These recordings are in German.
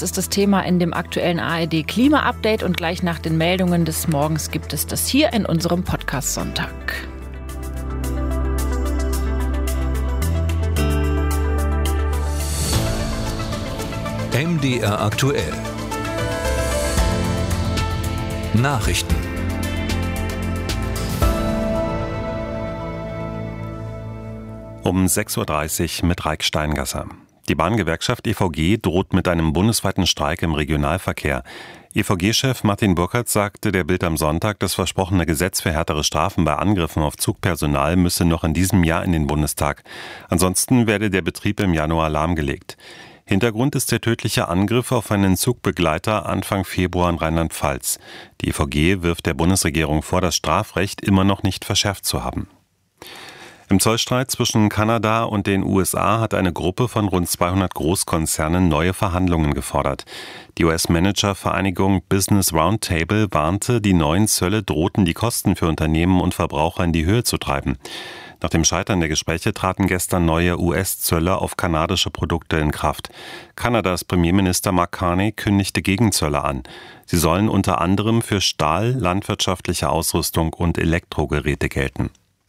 Das ist das Thema in dem aktuellen ARD Klima-Update und gleich nach den Meldungen des Morgens gibt es das hier in unserem Podcast Sonntag. MDR aktuell. Nachrichten. Um 6.30 Uhr mit Raik Steingasser. Die Bahngewerkschaft EVG droht mit einem bundesweiten Streik im Regionalverkehr. EVG-Chef Martin Burkhardt sagte der Bild am Sonntag, das versprochene Gesetz für härtere Strafen bei Angriffen auf Zugpersonal müsse noch in diesem Jahr in den Bundestag. Ansonsten werde der Betrieb im Januar lahmgelegt. Hintergrund ist der tödliche Angriff auf einen Zugbegleiter Anfang Februar in Rheinland-Pfalz. Die EVG wirft der Bundesregierung vor, das Strafrecht immer noch nicht verschärft zu haben. Im Zollstreit zwischen Kanada und den USA hat eine Gruppe von rund 200 Großkonzernen neue Verhandlungen gefordert. Die US-Manager-Vereinigung Business Roundtable warnte, die neuen Zölle drohten die Kosten für Unternehmen und Verbraucher in die Höhe zu treiben. Nach dem Scheitern der Gespräche traten gestern neue US-Zölle auf kanadische Produkte in Kraft. Kanadas Premierminister Mark Carney kündigte Gegenzölle an. Sie sollen unter anderem für Stahl, landwirtschaftliche Ausrüstung und Elektrogeräte gelten.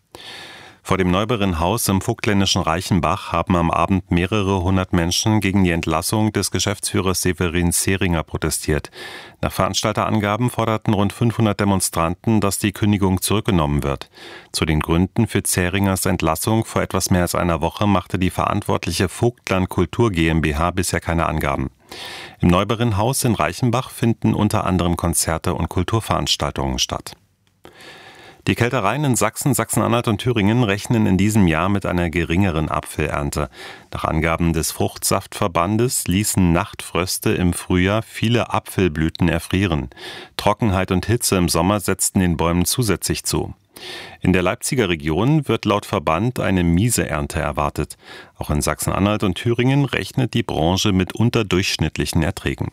Vor dem Neuberinnhaus im vogtländischen Reichenbach haben am Abend mehrere hundert Menschen gegen die Entlassung des Geschäftsführers Severin Zeringer protestiert. Nach Veranstalterangaben forderten rund 500 Demonstranten, dass die Kündigung zurückgenommen wird. Zu den Gründen für Zeringers Entlassung vor etwas mehr als einer Woche machte die verantwortliche Vogtland Kultur GmbH bisher keine Angaben. Im Neuberinnhaus in Reichenbach finden unter anderem Konzerte und Kulturveranstaltungen statt. Die Keltereien in Sachsen, Sachsen-Anhalt und Thüringen rechnen in diesem Jahr mit einer geringeren Apfelernte. Nach Angaben des Fruchtsaftverbandes ließen Nachtfröste im Frühjahr viele Apfelblüten erfrieren. Trockenheit und Hitze im Sommer setzten den Bäumen zusätzlich zu. In der Leipziger Region wird laut Verband eine miese Ernte erwartet. Auch in Sachsen-Anhalt und Thüringen rechnet die Branche mit unterdurchschnittlichen Erträgen.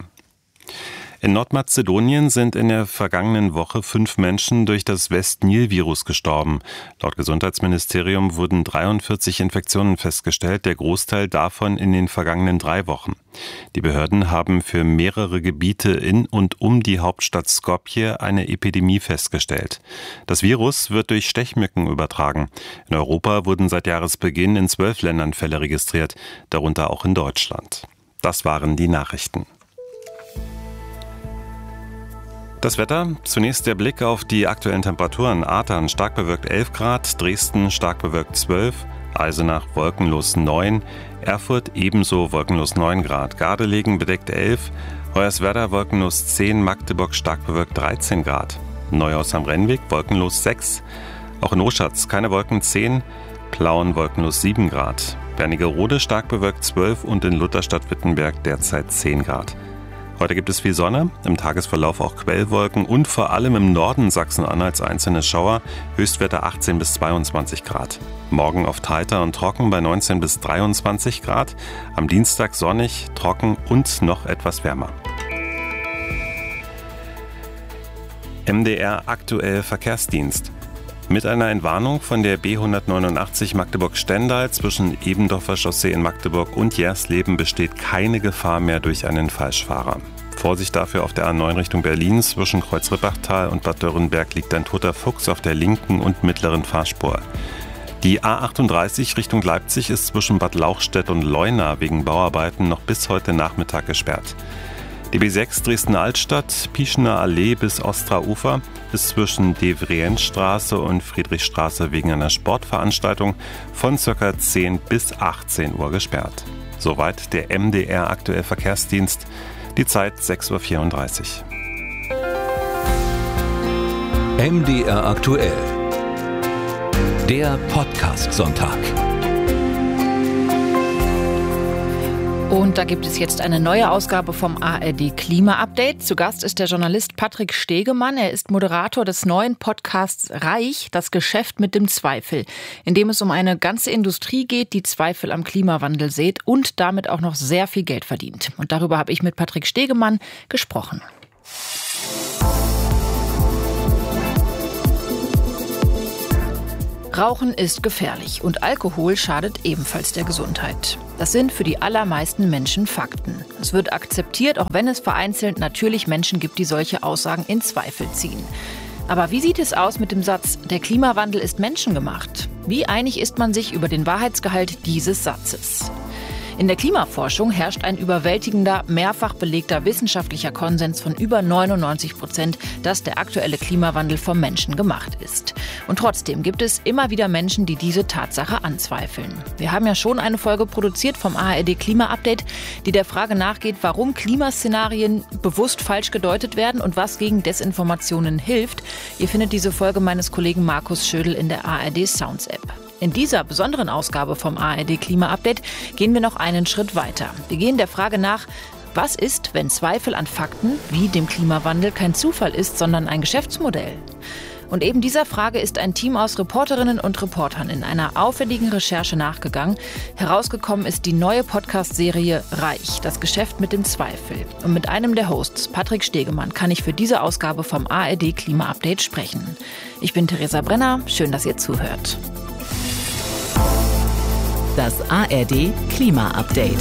In Nordmazedonien sind in der vergangenen Woche 5 Menschen durch das West-Nil-Virus gestorben. Laut Gesundheitsministerium wurden 43 Infektionen festgestellt, der Großteil davon in den vergangenen 3 Wochen. Die Behörden haben für mehrere Gebiete in und um die Hauptstadt Skopje eine Epidemie festgestellt. Das Virus wird durch Stechmücken übertragen. In Europa wurden seit Jahresbeginn in 12 Ländern Fälle registriert, darunter auch in Deutschland. Das waren die Nachrichten. Das Wetter, zunächst der Blick auf die aktuellen Temperaturen. Adern stark bewölkt 11 Grad, Dresden stark bewölkt 12, Eisenach wolkenlos 9, Erfurt ebenso wolkenlos 9 Grad, Gardelegen bedeckt 11, Hoyerswerda wolkenlos 10, Magdeburg stark bewölkt 13 Grad, Neuhaus am Rennweg wolkenlos 6, auch in Oschatz keine Wolken 10, Plauen wolkenlos 7 Grad, Wernigerode stark bewölkt 12 und in Lutherstadt-Wittenberg derzeit 10 Grad. Heute gibt es viel Sonne, im Tagesverlauf auch Quellwolken und vor allem im Norden Sachsen-Anhalts einzelne Schauer, Höchstwerte 18 bis 22 Grad. Morgen oft heiter und trocken bei 19 bis 23 Grad, am Dienstag sonnig, trocken und noch etwas wärmer. MDR aktuell Verkehrsdienst. Mit einer Entwarnung von der B189 Magdeburg-Stendal zwischen Ebendorfer Chaussee in Magdeburg und Jersleben besteht keine Gefahr mehr durch einen Falschfahrer. Vorsicht dafür auf der A9 Richtung Berlin. Zwischen Kreuzrippachtal und Bad Dürrenberg liegt ein toter Fuchs auf der linken und mittleren Fahrspur. Die A38 Richtung Leipzig ist zwischen Bad Lauchstädt und Leuna wegen Bauarbeiten noch bis heute Nachmittag gesperrt. Die B6 Dresden-Altstadt, Pieschener Allee bis Ostraufer ist zwischen Devrientstraße und Friedrichstraße wegen einer Sportveranstaltung von ca. 10 bis 18 Uhr gesperrt. Soweit der MDR aktuell Verkehrsdienst, die Zeit 6.34 Uhr. MDR aktuell. Der Podcast Sonntag. Und da gibt es jetzt eine neue Ausgabe vom ARD Klima-Update. Zu Gast ist der Journalist Patrick Stegemann. Er ist Moderator des neuen Podcasts Reich, das Geschäft mit dem Zweifel, in dem es um eine ganze Industrie geht, die Zweifel am Klimawandel sät und damit auch noch sehr viel Geld verdient. Und darüber habe ich mit Patrick Stegemann gesprochen. Rauchen ist gefährlich und Alkohol schadet ebenfalls der Gesundheit. Das sind für die allermeisten Menschen Fakten. Es wird akzeptiert, auch wenn es vereinzelt natürlich Menschen gibt, die solche Aussagen in Zweifel ziehen. Aber wie sieht es aus mit dem Satz, der Klimawandel ist menschengemacht? Wie einig ist man sich über den Wahrheitsgehalt dieses Satzes? In der Klimaforschung herrscht ein überwältigender, mehrfach belegter wissenschaftlicher Konsens von über 99%, dass der aktuelle Klimawandel vom Menschen gemacht ist. Und trotzdem gibt es immer wieder Menschen, die diese Tatsache anzweifeln. Wir haben ja schon eine Folge produziert vom ARD Klima-Update, die der Frage nachgeht, warum Klimaszenarien bewusst falsch gedeutet werden und was gegen Desinformationen hilft. Ihr findet diese Folge meines Kollegen Markus Schödel in der ARD Sounds App. In dieser besonderen Ausgabe vom ARD Klima-Update gehen wir noch einen Schritt weiter. Wir gehen der Frage nach, was ist, wenn Zweifel an Fakten wie dem Klimawandel kein Zufall ist, sondern ein Geschäftsmodell? Und eben dieser Frage ist ein Team aus Reporterinnen und Reportern in einer aufwendigen Recherche nachgegangen. Herausgekommen ist die neue Podcast-Serie Reich, das Geschäft mit dem Zweifel. Und mit einem der Hosts, Patrick Stegemann, kann ich für diese Ausgabe vom ARD Klima-Update sprechen. Ich bin Theresa Brenner, schön, dass ihr zuhört. Das ARD Klima-Update.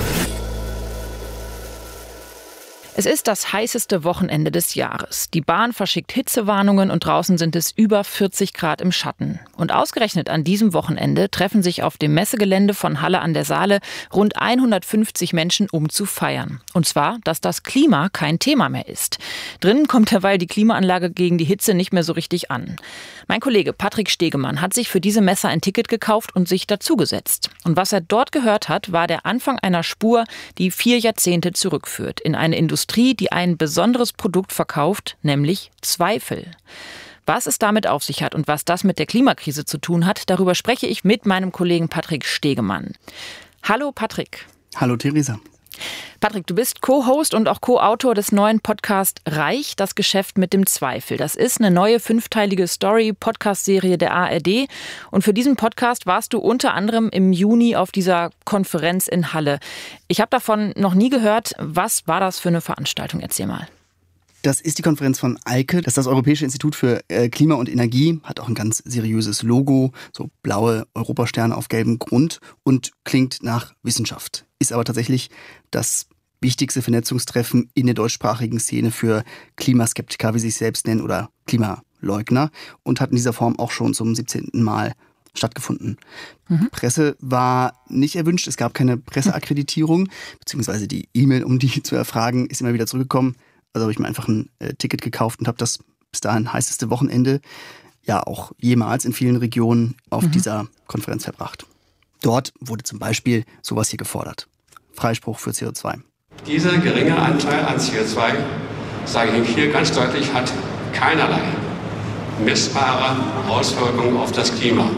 Es ist das heißeste Wochenende des Jahres. Die Bahn verschickt Hitzewarnungen und draußen sind es über 40 Grad im Schatten. Und ausgerechnet an diesem Wochenende treffen sich auf dem Messegelände von Halle an der Saale rund 150 Menschen, um zu feiern. Und zwar, dass das Klima kein Thema mehr ist. Drinnen kommt derweil die Klimaanlage gegen die Hitze nicht mehr so richtig an. Mein Kollege Patrick Stegemann hat sich für diese Messe ein Ticket gekauft und sich dazugesetzt. Und was er dort gehört hat, war der Anfang einer Spur, die 4 Jahrzehnte zurückführt in eine Industrie, die ein besonderes Produkt verkauft, nämlich Zweifel. Was es damit auf sich hat und was das mit der Klimakrise zu tun hat, darüber spreche ich mit meinem Kollegen Patrick Stegemann. Hallo Patrick. Hallo Theresa. Patrick, du bist Co-Host und auch Co-Autor des neuen Podcasts Reich, das Geschäft mit dem Zweifel. Das ist eine neue 5-teilige Story-Podcast-Serie der ARD. Und für diesen Podcast warst du unter anderem im Juni auf dieser Konferenz in Halle. Ich habe davon noch nie gehört. Was war das für eine Veranstaltung? Erzähl mal. Das ist die Konferenz von EIKE, das ist das Europäische Institut für Klima und Energie, hat auch ein ganz seriöses Logo, so blaue Europasterne auf gelbem Grund und klingt nach Wissenschaft. Ist aber tatsächlich das wichtigste Vernetzungstreffen in der deutschsprachigen Szene für Klimaskeptiker, wie sie sich selbst nennen, oder Klimaleugner und hat in dieser Form auch schon zum 17. Mal stattgefunden. Presse war nicht erwünscht, es gab keine Presseakkreditierung, beziehungsweise die E-Mail, um die zu erfragen, ist immer wieder zurückgekommen. Also habe ich mir einfach ein Ticket gekauft und habe das bis dahin heißeste Wochenende ja auch jemals in vielen Regionen auf dieser Konferenz verbracht. Dort wurde zum Beispiel sowas hier gefordert. Freispruch für CO2. Dieser geringe Anteil an CO2, sage ich hier ganz deutlich, hat keinerlei messbare Auswirkungen auf das Klima.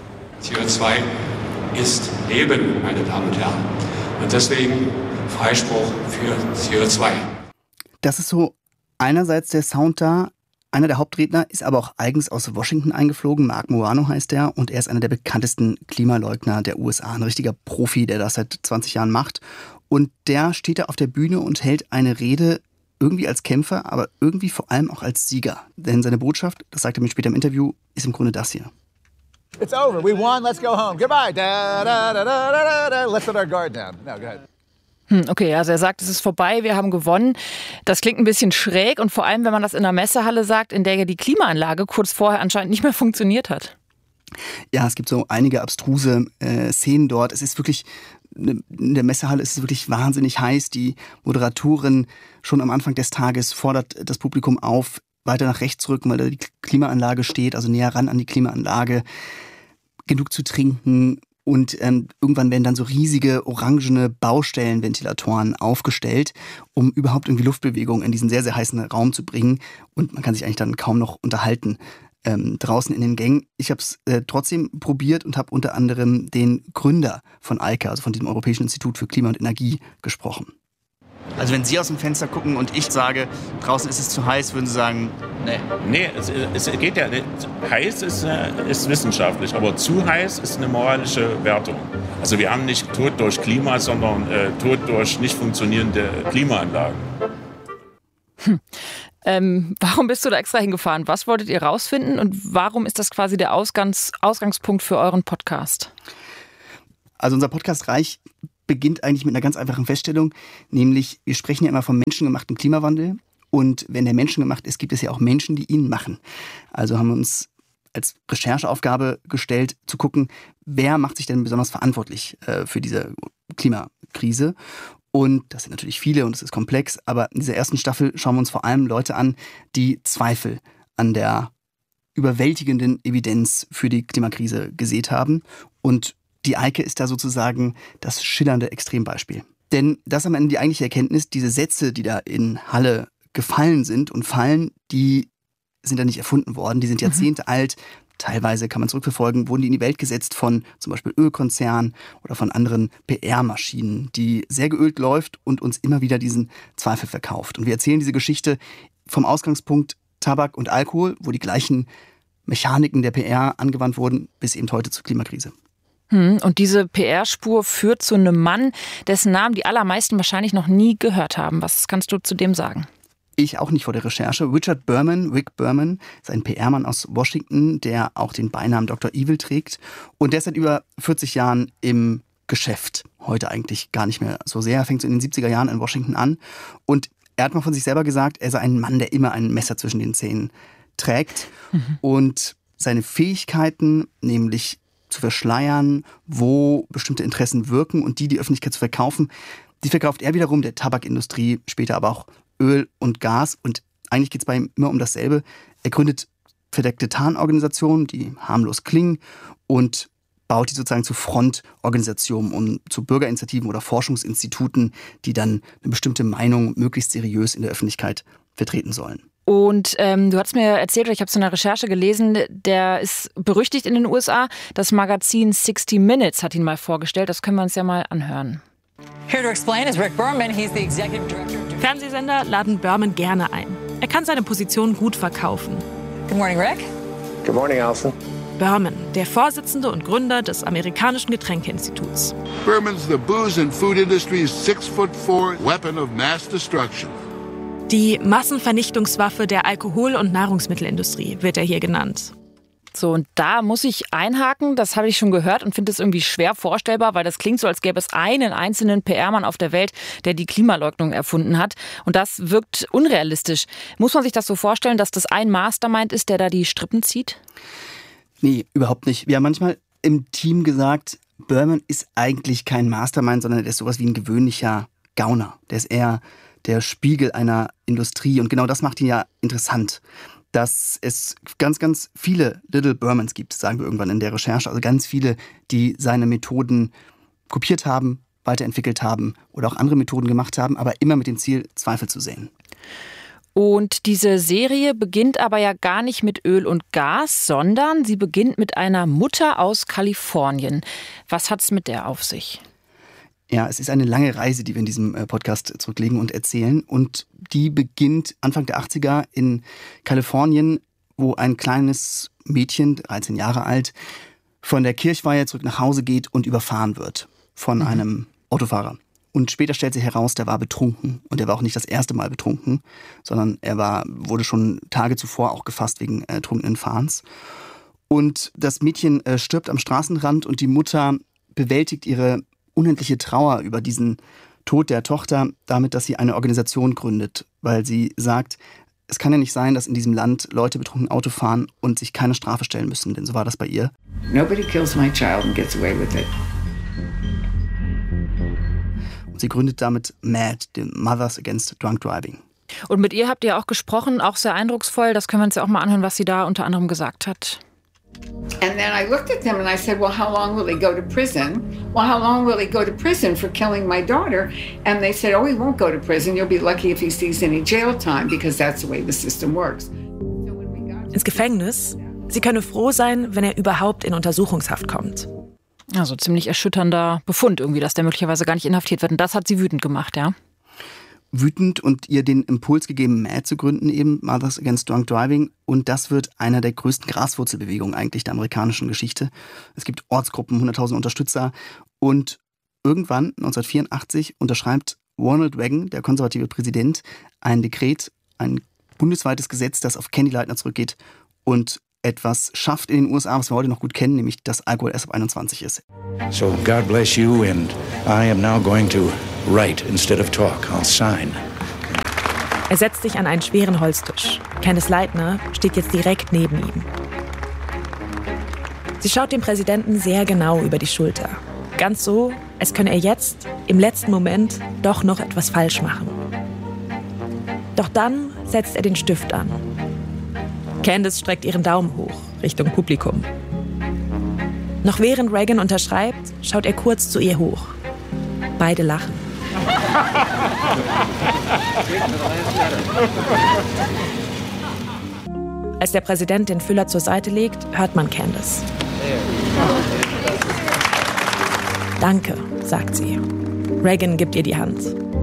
CO2 ist Leben, meine Damen und Herren. Und deswegen Freispruch für CO2. Das ist so einerseits der Sound da. Einer der Hauptredner ist aber auch eigens aus Washington eingeflogen. Mark Morano heißt er und er ist einer der bekanntesten Klimaleugner der USA. Ein richtiger Profi, der das seit 20 Jahren macht. Und der steht da auf der Bühne und hält eine Rede irgendwie als Kämpfer, aber irgendwie vor allem auch als Sieger. Denn seine Botschaft, das sagt er mir später im Interview, ist im Grunde das hier. It's over. We won. Let's go home. Goodbye. Da, da, da, da, da, da. Let's let our guard down. No, go ahead. Okay, also er sagt, es ist vorbei, wir haben gewonnen. Das klingt ein bisschen schräg und vor allem, wenn man das in einer Messehalle sagt, in der ja die Klimaanlage kurz vorher anscheinend nicht mehr funktioniert hat. Ja, es gibt so einige abstruse Szenen dort. Es ist wirklich, in der Messehalle ist es wirklich wahnsinnig heiß. Die Moderatorin schon am Anfang des Tages fordert das Publikum auf, weiter nach rechts rücken, weil da die Klimaanlage steht, also näher ran an die Klimaanlage, genug zu trinken. Und irgendwann werden dann so riesige orangene Baustellenventilatoren aufgestellt, um überhaupt irgendwie Luftbewegung in diesen sehr, sehr heißen Raum zu bringen. Und man kann sich eigentlich dann kaum noch unterhalten draußen in den Gängen. Ich habe es trotzdem probiert und habe unter anderem den Gründer von EIKE, also von diesem Europäischen Institut für Klima und Energie, gesprochen. Also wenn Sie aus dem Fenster gucken und ich sage, draußen ist es zu heiß, würden Sie sagen, nee? Nee, es geht ja nicht. Heiß ist wissenschaftlich, aber zu heiß ist eine moralische Wertung. Also wir haben nicht Tod durch Klima, sondern Tod durch nicht funktionierende Klimaanlagen. Warum bist du da extra hingefahren? Was wolltet ihr rausfinden und warum ist das quasi der Ausgangspunkt für euren Podcast? Also unser Podcast Reich beginnt eigentlich mit einer ganz einfachen Feststellung, nämlich wir sprechen ja immer vom menschengemachten Klimawandel und wenn der menschengemacht ist, gibt es ja auch Menschen, die ihn machen. Also haben wir uns als Rechercheaufgabe gestellt, zu gucken, wer macht sich denn besonders verantwortlich für diese Klimakrise. Und das sind natürlich viele und es ist komplex, aber in dieser ersten Staffel schauen wir uns vor allem Leute an, die Zweifel an der überwältigenden Evidenz für die Klimakrise gesät haben. Und die Eike ist da sozusagen das schillernde Extrembeispiel. Denn das ist am Ende die eigentliche Erkenntnis, diese Sätze, die da in Halle gefallen sind und fallen, die sind da nicht erfunden worden, die sind Jahrzehnte alt. Teilweise kann man zurückverfolgen, wurden die in die Welt gesetzt von zum Beispiel Ölkonzernen oder von anderen PR-Maschinen, die sehr geölt läuft und uns immer wieder diesen Zweifel verkauft. Und wir erzählen diese Geschichte vom Ausgangspunkt Tabak und Alkohol, wo die gleichen Mechaniken der PR angewandt wurden, bis eben heute zur Klimakrise. Und diese PR-Spur führt zu einem Mann, dessen Namen die allermeisten wahrscheinlich noch nie gehört haben. Was kannst du zu dem sagen? Ich auch nicht vor der Recherche. Rick Berman, ist ein PR-Mann aus Washington, der auch den Beinamen Dr. Evil trägt. Und der ist seit über 40 Jahren im Geschäft. Heute eigentlich gar nicht mehr so sehr. Er fängt so in den 70er Jahren in Washington an. Und er hat mal von sich selber gesagt, er sei ein Mann, der immer ein Messer zwischen den Zähnen trägt. Und seine Fähigkeiten, nämlich zu verschleiern, wo bestimmte Interessen wirken und die Öffentlichkeit zu verkaufen, die verkauft er wiederum der Tabakindustrie, später aber auch Öl und Gas. Und eigentlich geht es bei ihm immer um dasselbe. Er gründet verdeckte Tarnorganisationen, die harmlos klingen und baut die sozusagen zu Frontorganisationen und zu Bürgerinitiativen oder Forschungsinstituten, die dann eine bestimmte Meinung möglichst seriös in der Öffentlichkeit vertreten sollen. Und du hast mir erzählt, oder ich habe es in der Recherche gelesen, der ist berüchtigt in den USA. Das Magazin 60 Minutes hat ihn mal vorgestellt. Das können wir uns ja mal anhören. Here to explain is Rick Berman. He's the executive director. Fernsehsender laden Berman gerne ein. Er kann seine Position gut verkaufen. Good morning, Rick. Good morning, Alison. Berman, der Vorsitzende und Gründer des amerikanischen Getränkeinstituts. Berman's the booze and food industry's 6'4" weapon of mass destruction. Die Massenvernichtungswaffe der Alkohol- und Nahrungsmittelindustrie wird er hier genannt. So, und da muss ich einhaken, das habe ich schon gehört und finde es irgendwie schwer vorstellbar, weil das klingt so, als gäbe es einen einzelnen PR-Mann auf der Welt, der die Klimaleugnung erfunden hat. Und das wirkt unrealistisch. Muss man sich das so vorstellen, dass das ein Mastermind ist, der da die Strippen zieht? Nee, überhaupt nicht. Wir haben manchmal im Team gesagt, Berman ist eigentlich kein Mastermind, sondern der ist sowas wie ein gewöhnlicher Gauner. Der ist eher der Spiegel einer Industrie. Und genau das macht ihn ja interessant. Dass es ganz, ganz viele Little Bermans gibt, sagen wir irgendwann in der Recherche. Also ganz viele, die seine Methoden kopiert haben, weiterentwickelt haben oder auch andere Methoden gemacht haben, aber immer mit dem Ziel, Zweifel zu säen. Und diese Serie beginnt aber ja gar nicht mit Öl und Gas, sondern sie beginnt mit einer Mutter aus Kalifornien. Was hat's mit der auf sich? Ja, es ist eine lange Reise, die wir in diesem Podcast zurücklegen und erzählen. Und die beginnt Anfang der 80er in Kalifornien, wo ein kleines Mädchen, 13 Jahre alt, von der Kirchweihe zurück nach Hause geht und überfahren wird von einem Autofahrer. Und später stellt sich heraus, der war betrunken. Und er war auch nicht das erste Mal betrunken, sondern wurde schon Tage zuvor auch gefasst wegen trunkenen Fahrens. Und das Mädchen stirbt am Straßenrand und die Mutter bewältigt ihre unendliche Trauer über diesen Tod der Tochter damit, dass sie eine Organisation gründet, weil sie sagt, es kann ja nicht sein, dass in diesem Land Leute betrunken Auto fahren und sich keine Strafe stellen müssen, denn so war das bei ihr. Nobody kills my child and gets away with it. Und sie gründet damit MAD, den Mothers Against Drunk Driving. Und mit ihr habt ihr auch gesprochen, auch sehr eindrucksvoll. Das können wir uns ja auch mal anhören, was sie da unter anderem gesagt hat. And then I looked at them and I said, well, how long will they go to prison? Well, how long will he go to prison for killing my daughter? And they said, oh, he won't go to prison. You'll be lucky if he sees any jail time because that's the way the system works. Ins Gefängnis? Sie könne froh sein, wenn er überhaupt in Untersuchungshaft kommt. Also ziemlich erschütternder Befund irgendwie, dass der möglicherweise gar nicht inhaftiert wird. Und das hat sie wütend gemacht, ja? Wütend und ihr den Impuls gegeben, MAD zu gründen, eben Mothers Against Drunk Driving. Und das wird einer der größten Graswurzelbewegungen eigentlich der amerikanischen Geschichte. Es gibt Ortsgruppen, 100.000 Unterstützer. Und irgendwann, 1984, unterschreibt Ronald Reagan, der konservative Präsident, ein Dekret, ein bundesweites Gesetz, das auf Candy Lightner zurückgeht und etwas schafft in den USA, was wir heute noch gut kennen, nämlich dass Alkohol erst ab 21 ist. So God bless you and I am now going to write instead of talk. I'll sign. Er setzt sich an einen schweren Holztisch. Candice Lightner steht jetzt direkt neben ihm. Sie schaut dem Präsidenten sehr genau über die Schulter. Ganz so, als könne er jetzt, im letzten Moment, doch noch etwas falsch machen. Doch dann setzt er den Stift an. Candice streckt ihren Daumen hoch, Richtung Publikum. Noch während Reagan unterschreibt, schaut er kurz zu ihr hoch. Beide lachen. Als der Präsident den Füller zur Seite legt, hört man Candice. Danke, sagt sie. Reagan gibt ihr die Hand.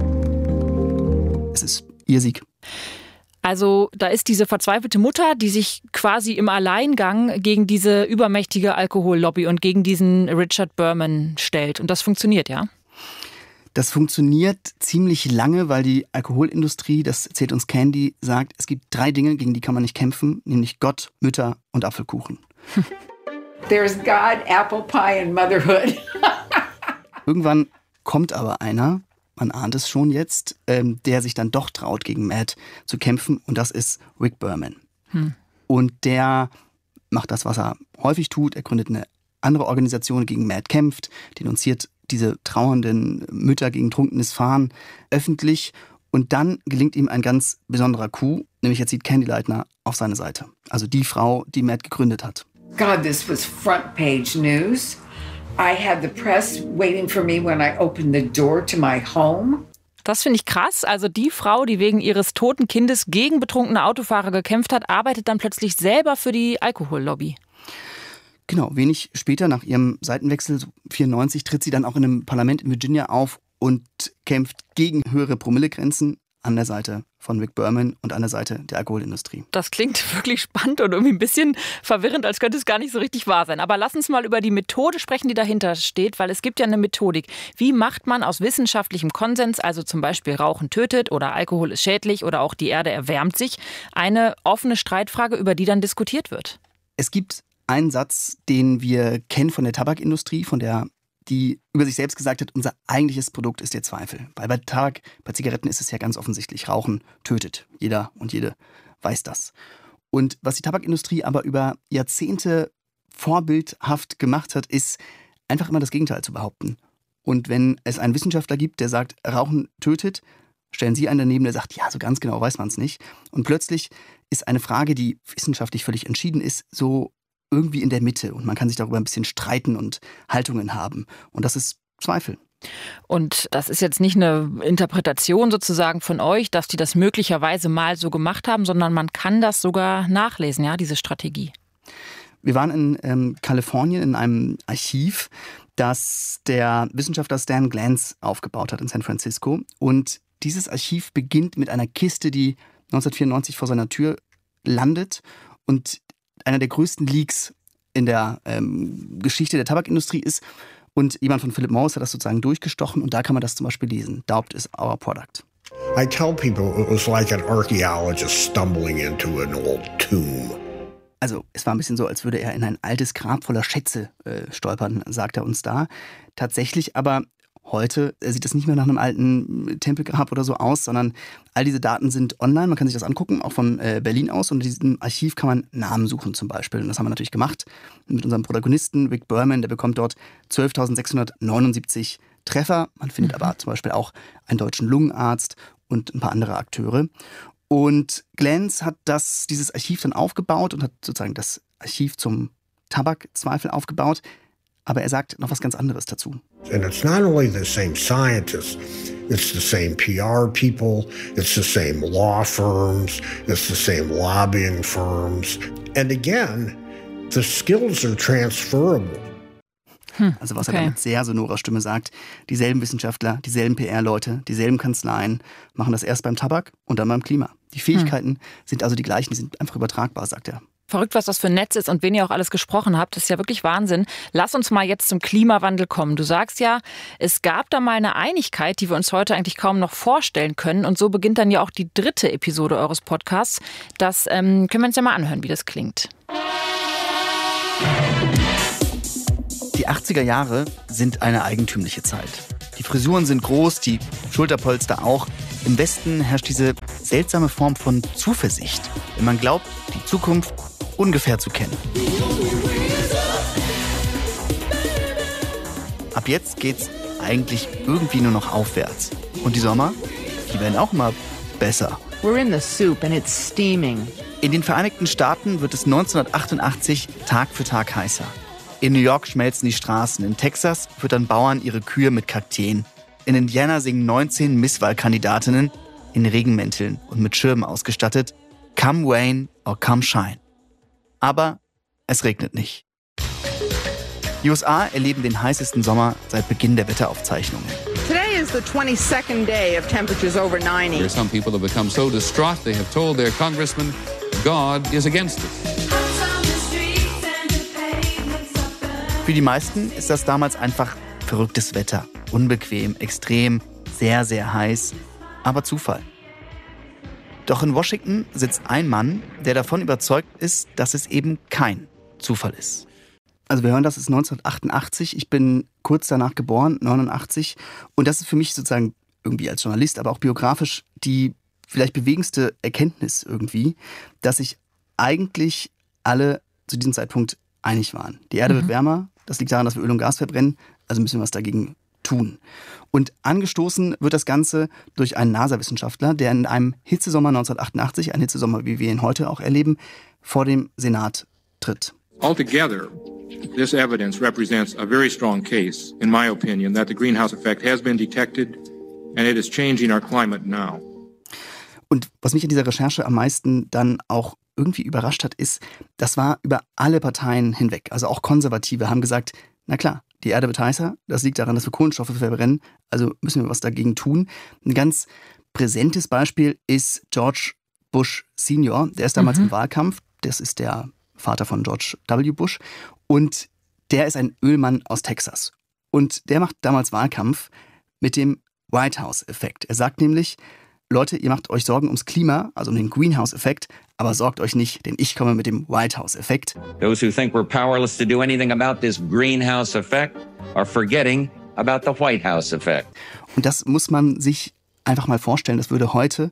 Es ist ihr Sieg. Also da ist diese verzweifelte Mutter, die sich quasi im Alleingang gegen diese übermächtige Alkohollobby und gegen diesen Richard Berman stellt. Und das funktioniert, ja? Das funktioniert ziemlich lange, weil die Alkoholindustrie, das erzählt uns Candy, sagt, es gibt 3 Dinge, gegen die kann man nicht kämpfen, nämlich Gott, Mütter und Apfelkuchen. There's God, Apple Pie and Motherhood. Irgendwann kommt aber einer, man ahnt es schon jetzt, der sich dann doch traut, gegen Matt zu kämpfen, und das ist Rick Berman. Und der macht das, was er häufig tut. Er gründet eine andere Organisation, die gegen Matt kämpft, denunziert diese trauernden Mütter gegen trunkenes Fahren öffentlich. Und dann gelingt ihm ein ganz besonderer Coup, nämlich er zieht Candy Lightner auf seine Seite. Also die Frau, die Matt gegründet hat. God, this was front page news. I had the press waiting for me when I opened the door to my home. Das finde ich krass. Also die Frau, die wegen ihres toten Kindes gegen betrunkene Autofahrer gekämpft hat, arbeitet dann plötzlich selber für die Alkohollobby. Genau, wenig später, nach ihrem Seitenwechsel, 1994, tritt sie dann auch in einem Parlament in Virginia auf und kämpft gegen höhere Promillegrenzen an der Seite von Rick Berman und an der Seite der Alkoholindustrie. Das klingt wirklich spannend und irgendwie ein bisschen verwirrend, als könnte es gar nicht so richtig wahr sein. Aber lass uns mal über die Methode sprechen, die dahinter steht, weil es gibt ja eine Methodik. Wie macht man aus wissenschaftlichem Konsens, also zum Beispiel Rauchen tötet oder Alkohol ist schädlich oder auch die Erde erwärmt sich, eine offene Streitfrage, über die dann diskutiert wird? Es gibt einen Satz, den wir kennen von der Tabakindustrie, von der die über sich selbst gesagt hat, unser eigentliches Produkt ist der Zweifel. Weil bei Tabak, bei Zigaretten ist es ja ganz offensichtlich, Rauchen tötet. Jeder und jede weiß das. Und was die Tabakindustrie aber über Jahrzehnte vorbildhaft gemacht hat, ist einfach immer das Gegenteil zu behaupten. Und wenn es einen Wissenschaftler gibt, der sagt, Rauchen tötet, stellen Sie einen daneben, der sagt, ja, so ganz genau weiß man es nicht. Und plötzlich ist eine Frage, die wissenschaftlich völlig entschieden ist, so irgendwie in der Mitte, und man kann sich darüber ein bisschen streiten und Haltungen haben. Und das ist Zweifel. Und das ist jetzt nicht eine Interpretation sozusagen von euch, dass die das möglicherweise mal so gemacht haben, sondern man kann das sogar nachlesen, ja, diese Strategie. Wir waren in Kalifornien in einem Archiv, das der Wissenschaftler Stan Glantz aufgebaut hat in San Francisco. Und dieses Archiv beginnt mit einer Kiste, die 1994 vor seiner Tür landet und einer der größten Leaks in der Geschichte der Tabakindustrie ist. Und jemand von Philip Morris hat das sozusagen durchgestochen, und da kann man das zum Beispiel lesen. Doubt is our product. I tell people it was like an archaeologist stumbling into an old tomb. Also es war ein bisschen so, als würde er in ein altes Grab voller Schätze stolpern, sagt er uns da. Tatsächlich aber heute sieht es nicht mehr nach einem alten Tempelgrab oder so aus, sondern all diese Daten sind online. Man kann sich das angucken, auch von Berlin aus. Und in diesem Archiv kann man Namen suchen zum Beispiel. Und das haben wir natürlich gemacht mit unserem Protagonisten Rick Berman. Der bekommt dort 12.679 Treffer. Man findet aber zum Beispiel auch einen deutschen Lungenarzt und ein paar andere Akteure. Und Glantz hat dieses Archiv dann aufgebaut und hat sozusagen das Archiv zum Tabakzweifel aufgebaut. Aber er sagt noch was ganz anderes dazu. And it's not only the same scientists, it's the same PR people, it's the same law firms, it's the same lobbying firms. And again, the skills are transferable. Also was er da mit sehr sonorer Stimme sagt, dieselben Wissenschaftler, dieselben PR-Leute, dieselben Kanzleien machen das erst beim Tabak und dann beim Klima. Die Fähigkeiten sind also die gleichen, die sind einfach übertragbar, sagt er. Verrückt, was das für ein Netz ist und wen ihr auch alles gesprochen habt. Das ist ja wirklich Wahnsinn. Lass uns mal jetzt zum Klimawandel kommen. Du sagst ja, es gab da mal eine Einigkeit, die wir uns heute eigentlich kaum noch vorstellen können. Und so beginnt dann ja auch die 3. Episode eures Podcasts. Das können wir uns ja mal anhören, wie das klingt. Die 80er Jahre sind eine eigentümliche Zeit. Die Frisuren sind groß, die Schulterpolster auch. Im Westen herrscht diese seltsame Form von Zuversicht, wenn man glaubt, die Zukunft ungefähr zu kennen. Ab jetzt geht's eigentlich irgendwie nur noch aufwärts. Und die Sommer, die werden auch immer besser. We're in the soup and it's steaming. In den Vereinigten Staaten wird es 1988 Tag für Tag heißer. In New York schmelzen die Straßen. In Texas füttern Bauern ihre Kühe mit Kakteen. In Indiana singen 19 Misswahlkandidatinnen in Regenmänteln und mit Schirmen ausgestattet Come Rain or Come Shine. Aber es regnet nicht. Die USA erleben den heißesten Sommer seit Beginn der Wetteraufzeichnungen. Today is the 22nd day of temperatures over 90. There are some people have become so distraught they have told their congressman, God is against us. Für die meisten ist das damals einfach verrücktes Wetter. Unbequem, extrem, sehr, sehr heiß, aber Zufall. Doch in Washington sitzt ein Mann, der davon überzeugt ist, dass es eben kein Zufall ist. Also wir hören, das ist 1988. Ich bin kurz danach geboren, 89. Und das ist für mich sozusagen irgendwie als Journalist, aber auch biografisch die vielleicht bewegendste Erkenntnis irgendwie, dass sich eigentlich alle zu diesem Zeitpunkt einig waren. Die Erde wird wärmer. Das liegt daran, dass wir Öl und Gas verbrennen. Also müssen wir was dagegen tun. Und angestoßen wird das Ganze durch einen NASA-Wissenschaftler, der in einem Hitzesommer 1988, ein Hitzesommer, wie wir ihn heute auch erleben, vor dem Senat tritt. Altogether, this evidence represents a very strong case, in my opinion, that the greenhouse effect has been detected and it is changing our climate now. Und was mich in dieser Recherche am meisten dann auch irgendwie überrascht hat, ist, das war über alle Parteien hinweg. Also auch Konservative haben gesagt, na klar, die Erde wird heißer, das liegt daran, dass wir Kohlenstoffe verbrennen, also müssen wir was dagegen tun. Ein ganz präsentes Beispiel ist George Bush Senior, der ist damals im Wahlkampf, das ist der Vater von George W. Bush und der ist ein Ölmann aus Texas. Und der macht damals Wahlkampf mit dem White House-Effekt. Er sagt nämlich, Leute, ihr macht euch Sorgen ums Klima, also um den Greenhouse-Effekt, aber sorgt euch nicht, denn ich komme mit dem White House-Effekt. Those who think we're powerless to do anything about this greenhouse effect are forgetting about the White House effect. Und das muss man sich einfach mal vorstellen. Das würde heute,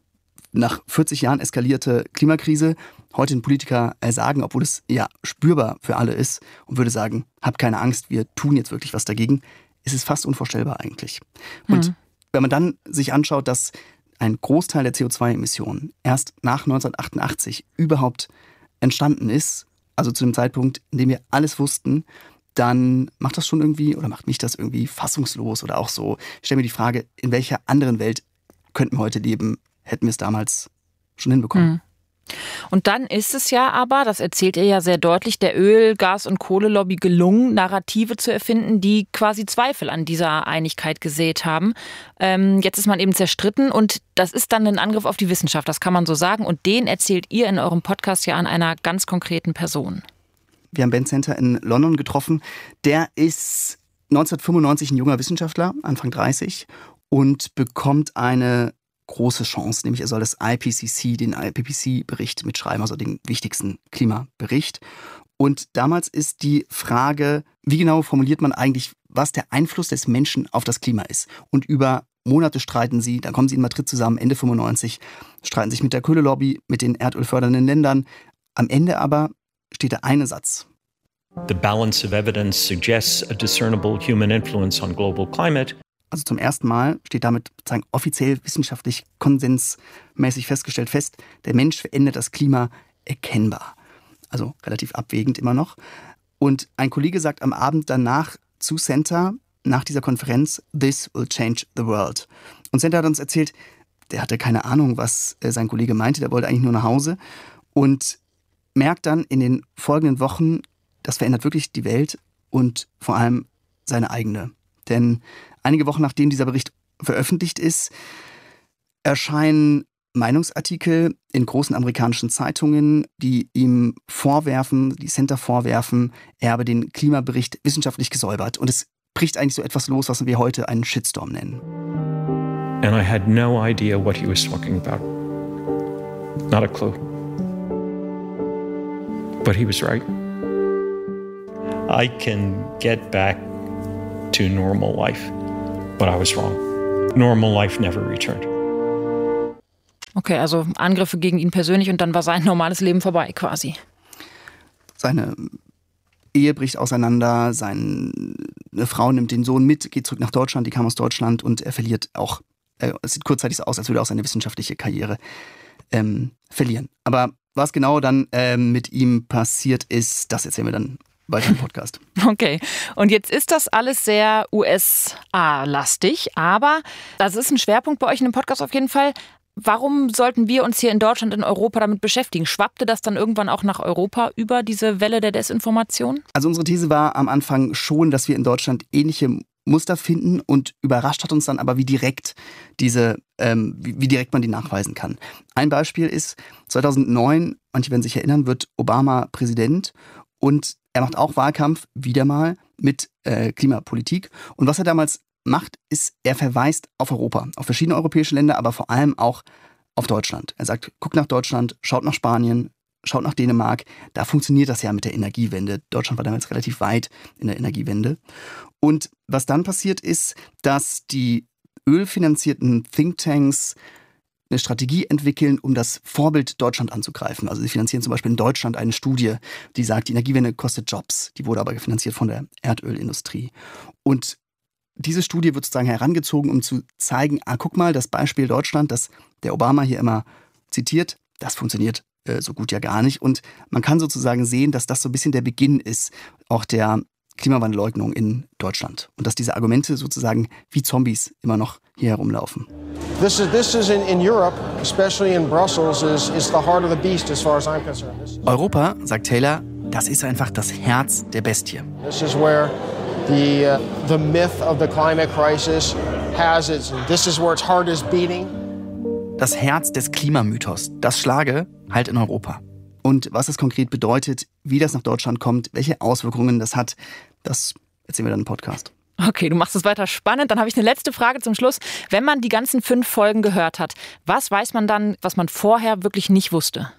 nach 40 Jahren eskalierte Klimakrise, heute ein Politiker sagen, obwohl es ja spürbar für alle ist, und würde sagen, habt keine Angst, wir tun jetzt wirklich was dagegen. Es ist fast unvorstellbar eigentlich. Und wenn man dann sich anschaut, dass ein Großteil der CO2-Emissionen erst nach 1988 überhaupt entstanden ist, also zu dem Zeitpunkt, in dem wir alles wussten, dann macht das schon irgendwie, oder macht mich das irgendwie fassungslos oder auch so. Ich stelle mir die Frage, in welcher anderen Welt könnten wir heute leben, hätten wir es damals schon hinbekommen. Und dann ist es ja aber, das erzählt ihr ja sehr deutlich, der Öl-, Gas- und Kohlelobby gelungen, Narrative zu erfinden, die quasi Zweifel an dieser Einigkeit gesät haben. Jetzt ist man eben zerstritten und das ist dann ein Angriff auf die Wissenschaft, das kann man so sagen. Und den erzählt ihr in eurem Podcast ja an einer ganz konkreten Person. Wir haben Ben Center in London getroffen. Der ist 1995 ein junger Wissenschaftler, Anfang 30, und bekommt eine große Chance, nämlich er soll das IPCC, den IPCC-Bericht mitschreiben, also den wichtigsten Klimabericht. Und damals ist die Frage, wie genau formuliert man eigentlich, was der Einfluss des Menschen auf das Klima ist. Und über Monate streiten sie, dann kommen sie in Madrid zusammen, Ende 95, streiten sich mit der Kohlelobby, mit den erdölfördernden Ländern. Am Ende aber steht der eine Satz. The balance of evidence suggests a discernible human influence on global climate. Also zum ersten Mal steht damit sozusagen offiziell wissenschaftlich konsensmäßig festgestellt fest, der Mensch verändert das Klima erkennbar. Also relativ abwägend immer noch. Und ein Kollege sagt am Abend danach zu Center, nach dieser Konferenz, "This will change the world." Und Center hat uns erzählt, der hatte keine Ahnung, was sein Kollege meinte, der wollte eigentlich nur nach Hause. Und merkt dann in den folgenden Wochen, das verändert wirklich die Welt und vor allem seine eigene. Denn einige Wochen nachdem dieser Bericht veröffentlicht ist, erscheinen Meinungsartikel in großen amerikanischen Zeitungen, die ihm vorwerfen, die Center vorwerfen, er habe den Klimabericht wissenschaftlich gesäubert. Und es bricht eigentlich so etwas los, was wir heute einen Shitstorm nennen. And I had no idea what he was talking about. Not a clue. But he was right. I can get back to normal life, but I was wrong. Normal life never returned. Okay, also Angriffe gegen ihn persönlich und dann war sein normales Leben vorbei quasi. Seine Ehe bricht auseinander, seine Frau nimmt den Sohn mit, geht zurück nach Deutschland, die kam aus Deutschland und er verliert auch, es sieht kurzzeitig so aus, als würde er auch seine wissenschaftliche Karriere verlieren. Aber was genau dann mit ihm passiert ist, das erzählen wir dann weiter im Podcast. Okay, und jetzt ist das alles sehr USA-lastig, aber das ist ein Schwerpunkt bei euch in dem Podcast auf jeden Fall. Warum sollten wir uns hier in Deutschland, in Europa damit beschäftigen? Schwappte das dann irgendwann auch nach Europa über diese Welle der Desinformation? Also unsere These war am Anfang schon, dass wir in Deutschland ähnliche Muster finden und überrascht hat uns dann aber, wie direkt man die nachweisen kann. Ein Beispiel ist, 2009, manche werden sich erinnern, wird Obama Präsident und er macht auch Wahlkampf, wieder mal, mit Klimapolitik. Und was er damals macht, ist, er verweist auf Europa, auf verschiedene europäische Länder, aber vor allem auch auf Deutschland. Er sagt, guckt nach Deutschland, schaut nach Spanien, schaut nach Dänemark. Da funktioniert das ja mit der Energiewende. Deutschland war damals relativ weit in der Energiewende. Und was dann passiert ist, dass die ölfinanzierten Thinktanks eine Strategie entwickeln, um das Vorbild Deutschland anzugreifen. Also sie finanzieren zum Beispiel in Deutschland eine Studie, die sagt, die Energiewende kostet Jobs. Die wurde aber finanziert von der Erdölindustrie. Und diese Studie wird sozusagen herangezogen, um zu zeigen, guck mal, das Beispiel Deutschland, das der Obama hier immer zitiert, das funktioniert so gut ja gar nicht. Und man kann sozusagen sehen, dass das so ein bisschen der Beginn ist, auch der Klimawandelleugnung in Deutschland. Und dass diese Argumente sozusagen wie Zombies immer noch hier herumlaufen. This is in Europe, especially in Brussels, is the heart of the beast as far as I'm concerned. Europa, sagt Taylor, das ist einfach das Herz der Bestie. This is where the myth of the climate crisis has its, this is where its heart is beating. Das Herz des Klimamythos, das schlage halt in Europa. Und was es konkret bedeutet, wie das nach Deutschland kommt, welche Auswirkungen das hat, das erzählen wir dann im Podcast. Okay, du machst es weiter spannend. Dann habe ich eine letzte Frage zum Schluss. Wenn man die ganzen 5 Folgen gehört hat, was weiß man dann, was man vorher wirklich nicht wusste?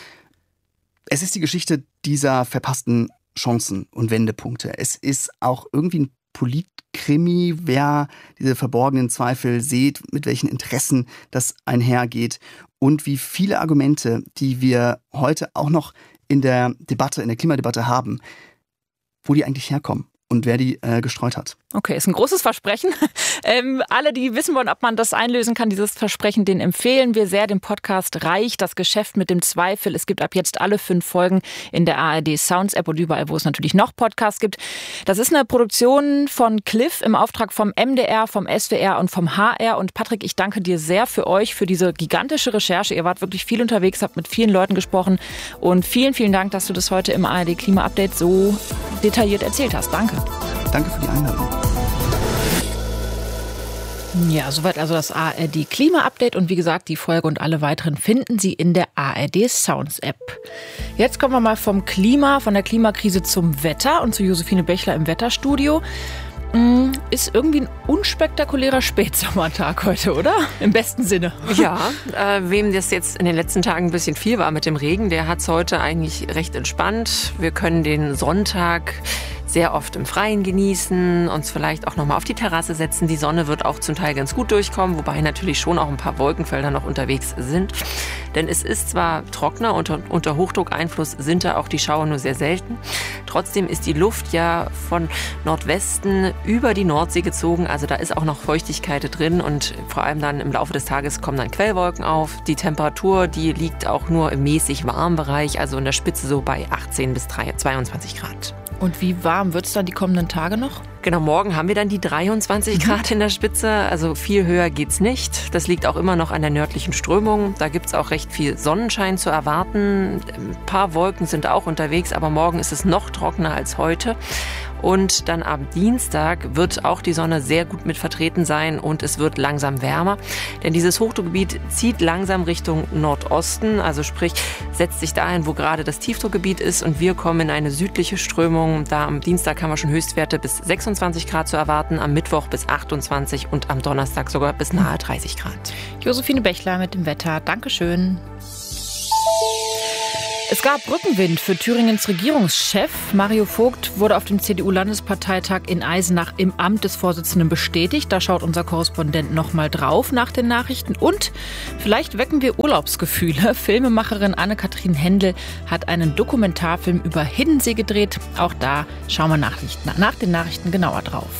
Es ist die Geschichte dieser verpassten Chancen und Wendepunkte. Es ist auch irgendwie ein Politkrimi, wer diese verborgenen Zweifel sieht, mit welchen Interessen das einhergeht und wie viele Argumente, die wir heute auch noch in der Debatte, in der Klimadebatte haben, wo die eigentlich herkommen und wer die gestreut hat. Okay, ist ein großes Versprechen. Alle, die wissen wollen, ob man das einlösen kann, dieses Versprechen, den empfehlen wir sehr, den Podcast Reich, das Geschäft mit dem Zweifel. Es gibt ab jetzt alle 5 Folgen in der ARD Sounds App und überall, wo es natürlich noch Podcasts gibt. Das ist eine Produktion von Cliff im Auftrag vom MDR, vom SWR und vom HR. Und Patrick, ich danke dir sehr für euch, für diese gigantische Recherche. Ihr wart wirklich viel unterwegs, habt mit vielen Leuten gesprochen und vielen, vielen Dank, dass du das heute im ARD Klima Update so detailliert erzählt hast. Danke. Danke für die Einladung. Ja, soweit also das ARD Klima Update und wie gesagt, die Folge und alle weiteren finden Sie in der ARD Sounds App. Jetzt kommen wir mal vom Klima, von der Klimakrise zum Wetter und zu Josephine Bechler im Wetterstudio. Ist irgendwie ein unspektakulärer Spätsommertag heute, oder? Im besten Sinne. Ja, wem das jetzt in den letzten Tagen ein bisschen viel war mit dem Regen, der hat es heute eigentlich recht entspannt. Wir können den Sonntag sehr oft im Freien genießen, uns vielleicht auch nochmal auf die Terrasse setzen. Die Sonne wird auch zum Teil ganz gut durchkommen, wobei natürlich schon auch ein paar Wolkenfelder noch unterwegs sind. Denn es ist zwar trockener, unter Hochdruckeinfluss sind da auch die Schauer nur sehr selten. Trotzdem ist die Luft ja von Nordwesten über die Nordsee gezogen. Also da ist auch noch Feuchtigkeit drin und vor allem dann im Laufe des Tages kommen dann Quellwolken auf. Die Temperatur, die liegt auch nur im mäßig warmen Bereich, also in der Spitze so bei 18 bis 22 Grad. Und wie warm wird es dann die kommenden Tage noch? Genau, morgen haben wir dann die 23 Grad in der Spitze, also viel höher geht's nicht. Das liegt auch immer noch an der nördlichen Strömung. Da gibt's auch recht viel Sonnenschein zu erwarten. Ein paar Wolken sind auch unterwegs, aber morgen ist es noch trockener als heute. Und dann am Dienstag wird auch die Sonne sehr gut mit vertreten sein und es wird langsam wärmer. Denn dieses Hochdruckgebiet zieht langsam Richtung Nordosten, also sprich setzt sich dahin, wo gerade das Tiefdruckgebiet ist und wir kommen in eine südliche Strömung. Da am Dienstag haben wir schon Höchstwerte bis 26 Grad zu erwarten, am Mittwoch bis 28 und am Donnerstag sogar bis nahe 30 Grad. Josephine Bechler mit dem Wetter. Dankeschön. Es gab Rückenwind für Thüringens Regierungschef. Mario Vogt wurde auf dem CDU-Landesparteitag in Eisenach im Amt des Vorsitzenden bestätigt. Da schaut unser Korrespondent noch mal drauf nach den Nachrichten. Und vielleicht wecken wir Urlaubsgefühle. Filmemacherin Anne-Kathrin Händel hat einen Dokumentarfilm über Hiddensee gedreht. Auch da schauen wir nach den Nachrichten genauer drauf.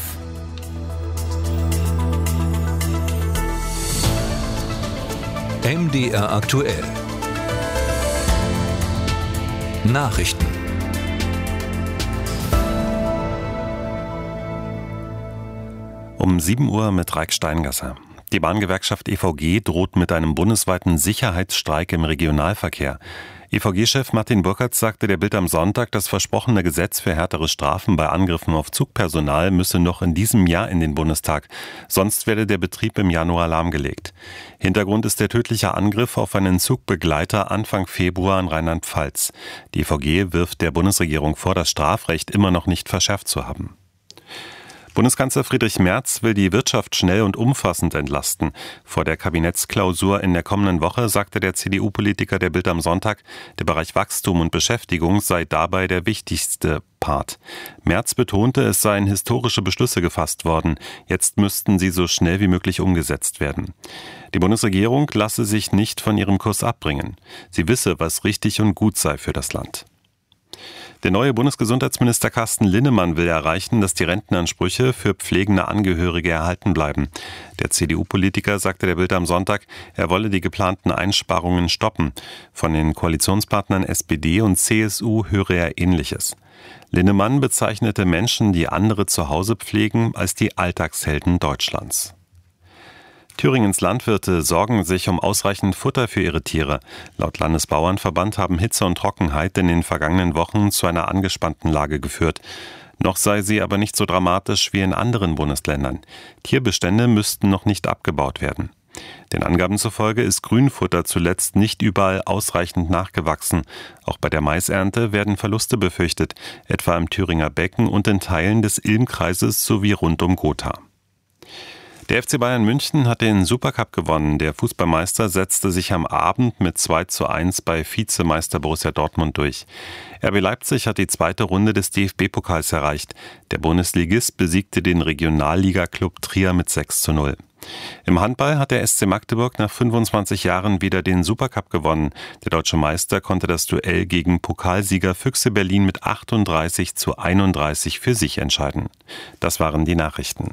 MDR aktuell. Nachrichten. Um 7 Uhr mit Raik Steingasser. Die Bahngewerkschaft EVG droht mit einem bundesweiten Sicherheitsstreik im Regionalverkehr. EVG-Chef Martin Burkhardt sagte der Bild am Sonntag, das versprochene Gesetz für härtere Strafen bei Angriffen auf Zugpersonal müsse noch in diesem Jahr in den Bundestag. Sonst werde der Betrieb im Januar lahmgelegt. Hintergrund ist der tödliche Angriff auf einen Zugbegleiter Anfang Februar in Rheinland-Pfalz. Die EVG wirft der Bundesregierung vor, das Strafrecht immer noch nicht verschärft zu haben. Bundeskanzler Friedrich Merz will die Wirtschaft schnell und umfassend entlasten. Vor der Kabinettsklausur in der kommenden Woche sagte der CDU-Politiker der Bild am Sonntag, der Bereich Wachstum und Beschäftigung sei dabei der wichtigste Part. Merz betonte, es seien historische Beschlüsse gefasst worden. Jetzt müssten sie so schnell wie möglich umgesetzt werden. Die Bundesregierung lasse sich nicht von ihrem Kurs abbringen. Sie wisse, was richtig und gut sei für das Land. Der neue Bundesgesundheitsminister Carsten Linnemann will erreichen, dass die Rentenansprüche für pflegende Angehörige erhalten bleiben. Der CDU-Politiker sagte der Bild am Sonntag, er wolle die geplanten Einsparungen stoppen. Von den Koalitionspartnern SPD und CSU höre er Ähnliches. Linnemann bezeichnete Menschen, die andere zu Hause pflegen, als die Alltagshelden Deutschlands. Thüringens Landwirte sorgen sich um ausreichend Futter für ihre Tiere. Laut Landesbauernverband haben Hitze und Trockenheit in den vergangenen Wochen zu einer angespannten Lage geführt. Noch sei sie aber nicht so dramatisch wie in anderen Bundesländern. Tierbestände müssten noch nicht abgebaut werden. Den Angaben zufolge ist Grünfutter zuletzt nicht überall ausreichend nachgewachsen. Auch bei der Maisernte werden Verluste befürchtet, etwa im Thüringer Becken und in Teilen des Ilm-Kreises sowie rund um Gotha. Der FC Bayern München hat den Supercup gewonnen. Der Fußballmeister setzte sich am Abend mit 2:1 bei Vizemeister Borussia Dortmund durch. RB Leipzig hat die zweite Runde des DFB-Pokals erreicht. Der Bundesligist besiegte den Regionalliga-Club Trier mit 6:0. Im Handball hat der SC Magdeburg nach 25 Jahren wieder den Supercup gewonnen. Der deutsche Meister konnte das Duell gegen Pokalsieger Füchse Berlin mit 38:31 für sich entscheiden. Das waren die Nachrichten.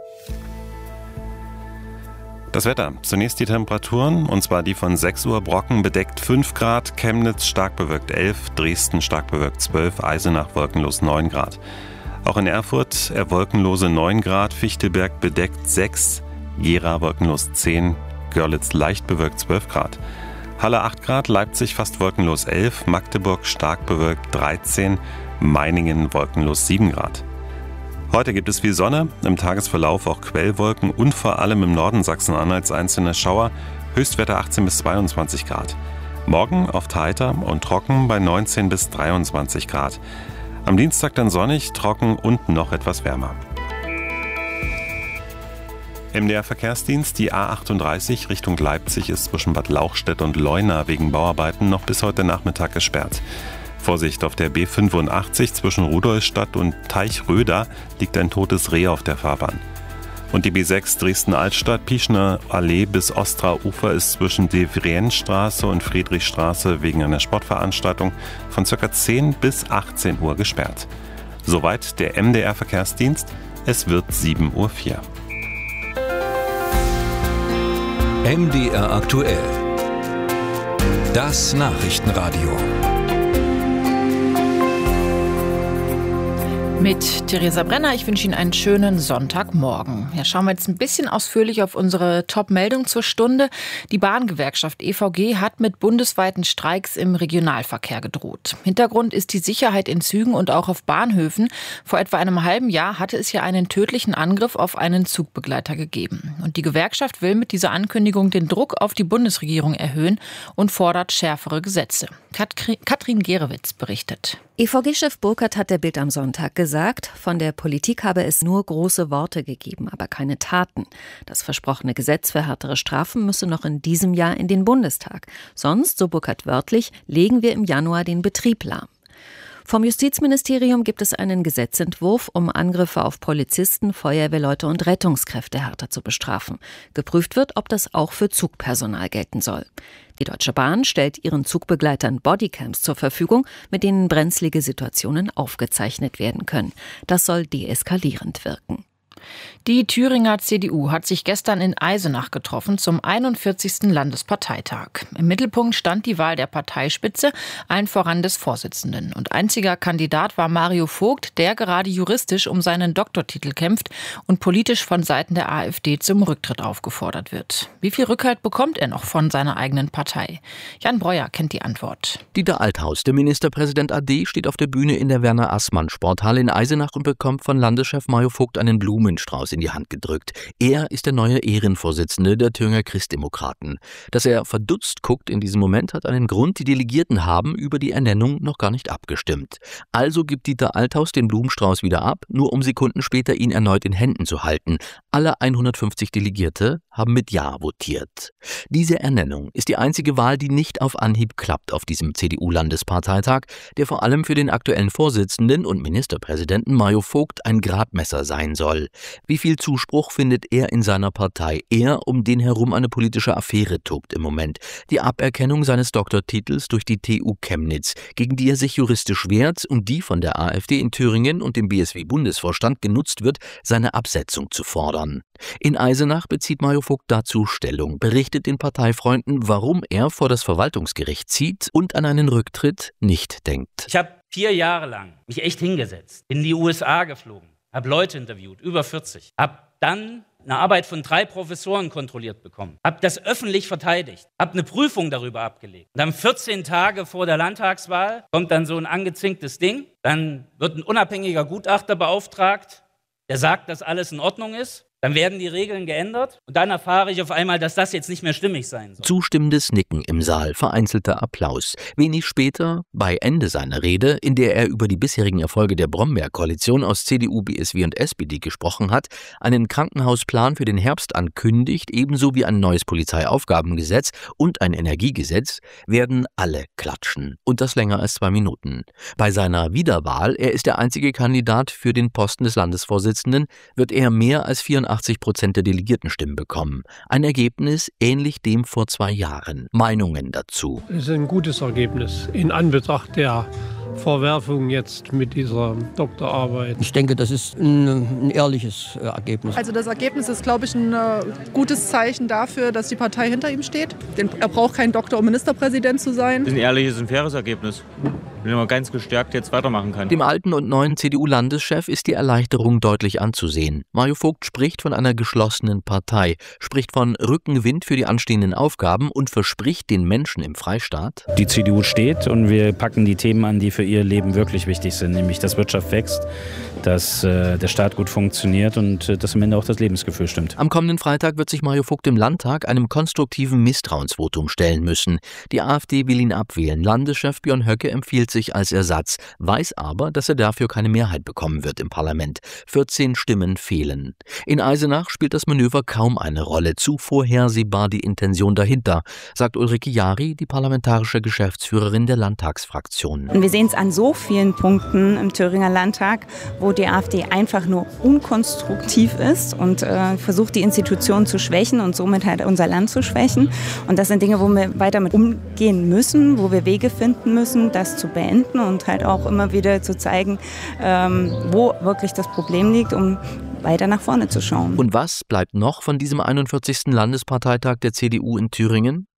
Das Wetter. Zunächst die Temperaturen, und zwar die von 6 Uhr Brocken bedeckt 5 Grad, Chemnitz stark bewölkt 11, Dresden stark bewölkt 12, Eisenach wolkenlos 9 Grad. Auch in Erfurt wolkenlose 9 Grad, Fichtelberg bedeckt 6, Gera wolkenlos 10, Görlitz leicht bewölkt 12 Grad. Halle 8 Grad, Leipzig fast wolkenlos 11, Magdeburg stark bewölkt 13, Meiningen wolkenlos 7 Grad. Heute gibt es viel Sonne, im Tagesverlauf auch Quellwolken und vor allem im Norden Sachsen-Anhalts einzelne Schauer, Höchstwerte 18 bis 22 Grad. Morgen oft heiter und trocken bei 19 bis 23 Grad. Am Dienstag dann sonnig, trocken und noch etwas wärmer. MDR Verkehrsdienst, die A38 Richtung Leipzig ist zwischen Bad Lauchstädt und Leuna wegen Bauarbeiten noch bis heute Nachmittag gesperrt. Vorsicht, auf der B85 zwischen Rudolstadt und Teichröder liegt ein totes Reh auf der Fahrbahn. Und die B6 Dresden-Altstadt, Pieschner Allee bis Ostra Ufer ist zwischen Devrienstraße und Friedrichstraße wegen einer Sportveranstaltung von ca. 10 bis 18 Uhr gesperrt. Soweit der MDR Verkehrsdienst. Es wird 7:04 Uhr. MDR aktuell. Das Nachrichtenradio. Mit Theresa Brenner, ich wünsche Ihnen einen schönen Sonntagmorgen. Ja, schauen wir jetzt ein bisschen ausführlich auf unsere Top-Meldung zur Stunde. Die Bahngewerkschaft EVG hat mit bundesweiten Streiks im Regionalverkehr gedroht. Hintergrund ist die Sicherheit in Zügen und auch auf Bahnhöfen. Vor etwa einem halben Jahr hatte es ja einen tödlichen Angriff auf einen Zugbegleiter gegeben. Und die Gewerkschaft will mit dieser Ankündigung den Druck auf die Bundesregierung erhöhen und fordert schärfere Gesetze. Katrin Gerewitz berichtet. EVG-Chef Burkhardt hat der Bild am Sonntag gesagt, von der Politik habe es nur große Worte gegeben, aber keine Taten. Das versprochene Gesetz für härtere Strafen müsse noch in diesem Jahr in den Bundestag. Sonst, so Burkhardt wörtlich, legen wir im Januar den Betrieb lahm. Vom Justizministerium gibt es einen Gesetzentwurf, um Angriffe auf Polizisten, Feuerwehrleute und Rettungskräfte härter zu bestrafen. Geprüft wird, ob das auch für Zugpersonal gelten soll. Die Deutsche Bahn stellt ihren Zugbegleitern Bodycams zur Verfügung, mit denen brenzlige Situationen aufgezeichnet werden können. Das soll deeskalierend wirken. Die Thüringer CDU hat sich gestern in Eisenach getroffen zum 41. Landesparteitag. Im Mittelpunkt stand die Wahl der Parteispitze, allen voran des Vorsitzenden. Und einziger Kandidat war Mario Vogt, der gerade juristisch um seinen Doktortitel kämpft und politisch von Seiten der AfD zum Rücktritt aufgefordert wird. Wie viel Rückhalt bekommt er noch von seiner eigenen Partei? Jan Breuer kennt die Antwort. Dieter Althaus, der Ministerpräsident AD, steht auf der Bühne in der Werner-Assmann-Sporthalle in Eisenach und bekommt von Landeschef Mario Vogt einen Blumenstrauß in die Hand gedrückt. Er ist der neue Ehrenvorsitzende der Thüringer Christdemokraten. Dass er verdutzt guckt in diesem Moment, hat einen Grund. Die Delegierten haben über die Ernennung noch gar nicht abgestimmt. Also gibt Dieter Althaus den Blumenstrauß wieder ab, nur um Sekunden später ihn erneut in Händen zu halten. Alle 150 Delegierte haben mit Ja votiert. Diese Ernennung ist die einzige Wahl, die nicht auf Anhieb klappt auf diesem CDU-Landesparteitag, der vor allem für den aktuellen Vorsitzenden und Ministerpräsidenten Mario Vogt ein Gradmesser sein soll. Wie viel Zuspruch findet er in seiner Partei? Er, um den herum eine politische Affäre tobt im Moment. Die Aberkennung seines Doktortitels durch die TU Chemnitz, gegen die er sich juristisch wehrt und die von der AfD in Thüringen und dem BSW-Bundesvorstand genutzt wird, seine Absetzung zu fordern. In Eisenach bezieht Mario Vogt dazu Stellung, berichtet den Parteifreunden, warum er vor das Verwaltungsgericht zieht und an einen Rücktritt nicht denkt. Ich habe 4 Jahre lang mich echt hingesetzt, in die USA geflogen, habe Leute interviewt, über 40, habe dann eine Arbeit von 3 Professoren kontrolliert bekommen, habe das öffentlich verteidigt, habe eine Prüfung darüber abgelegt. Und dann 14 Tage vor der Landtagswahl kommt dann so ein angezinktes Ding, dann wird ein unabhängiger Gutachter beauftragt, der sagt, dass alles in Ordnung ist. Dann werden die Regeln geändert und dann erfahre ich auf einmal, dass das jetzt nicht mehr stimmig sein soll. Zustimmendes Nicken im Saal, vereinzelter Applaus. Wenig später, bei Ende seiner Rede, in der er über die bisherigen Erfolge der Brombeer-Koalition aus CDU, BSW und SPD gesprochen hat, einen Krankenhausplan für den Herbst ankündigt, ebenso wie ein neues Polizeiaufgabengesetz und ein Energiegesetz, werden alle klatschen. Und das länger als 2 Minuten. Bei seiner Wiederwahl, er ist der einzige Kandidat für den Posten des Landesvorsitzenden, wird er mehr als 84% der Delegiertenstimmen bekommen. Ein Ergebnis ähnlich dem vor 2 Jahren. Meinungen dazu. Es ist ein gutes Ergebnis in Anbetracht der Vorwerfung jetzt mit dieser Doktorarbeit. Ich denke, das ist ein ehrliches Ergebnis. Also das Ergebnis ist, glaube ich, ein gutes Zeichen dafür, dass die Partei hinter ihm steht. Er braucht keinen Doktor, um Ministerpräsident zu sein. Das ist ein ehrliches und faires Ergebnis. Wenn man ganz gestärkt jetzt weitermachen kann. Dem alten und neuen CDU-Landeschef ist die Erleichterung deutlich anzusehen. Mario Vogt spricht von einer geschlossenen Partei, spricht von Rückenwind für die anstehenden Aufgaben und verspricht den Menschen im Freistaat: Die CDU steht und wir packen die Themen an, die für ihr Leben wirklich wichtig sind, nämlich dass Wirtschaft wächst, dass der Staat gut funktioniert und dass am Ende auch das Lebensgefühl stimmt. Am kommenden Freitag wird sich Mario Vogt im Landtag einem konstruktiven Misstrauensvotum stellen müssen. Die AfD will ihn abwählen. Landeschef Björn Höcke empfiehlt sich als Ersatz, weiß aber, dass er dafür keine Mehrheit bekommen wird im Parlament. 14 Stimmen fehlen. In Eisenach spielt das Manöver kaum eine Rolle. Zu vorhersehbar die Intention dahinter, sagt Ulrike Jari, die parlamentarische Geschäftsführerin der Landtagsfraktion. Wir sehen es an so vielen Punkten im Thüringer Landtag, wo die AfD einfach nur unkonstruktiv ist und versucht, die Institutionen zu schwächen und somit halt unser Land zu schwächen. Und das sind Dinge, wo wir weiter mit umgehen müssen, wo wir Wege finden müssen, das zu beenden und halt auch immer wieder zu zeigen, wo wirklich das Problem liegt, um weiter nach vorne zu schauen. Und was bleibt noch von diesem 41. Landesparteitag der CDU in Thüringen?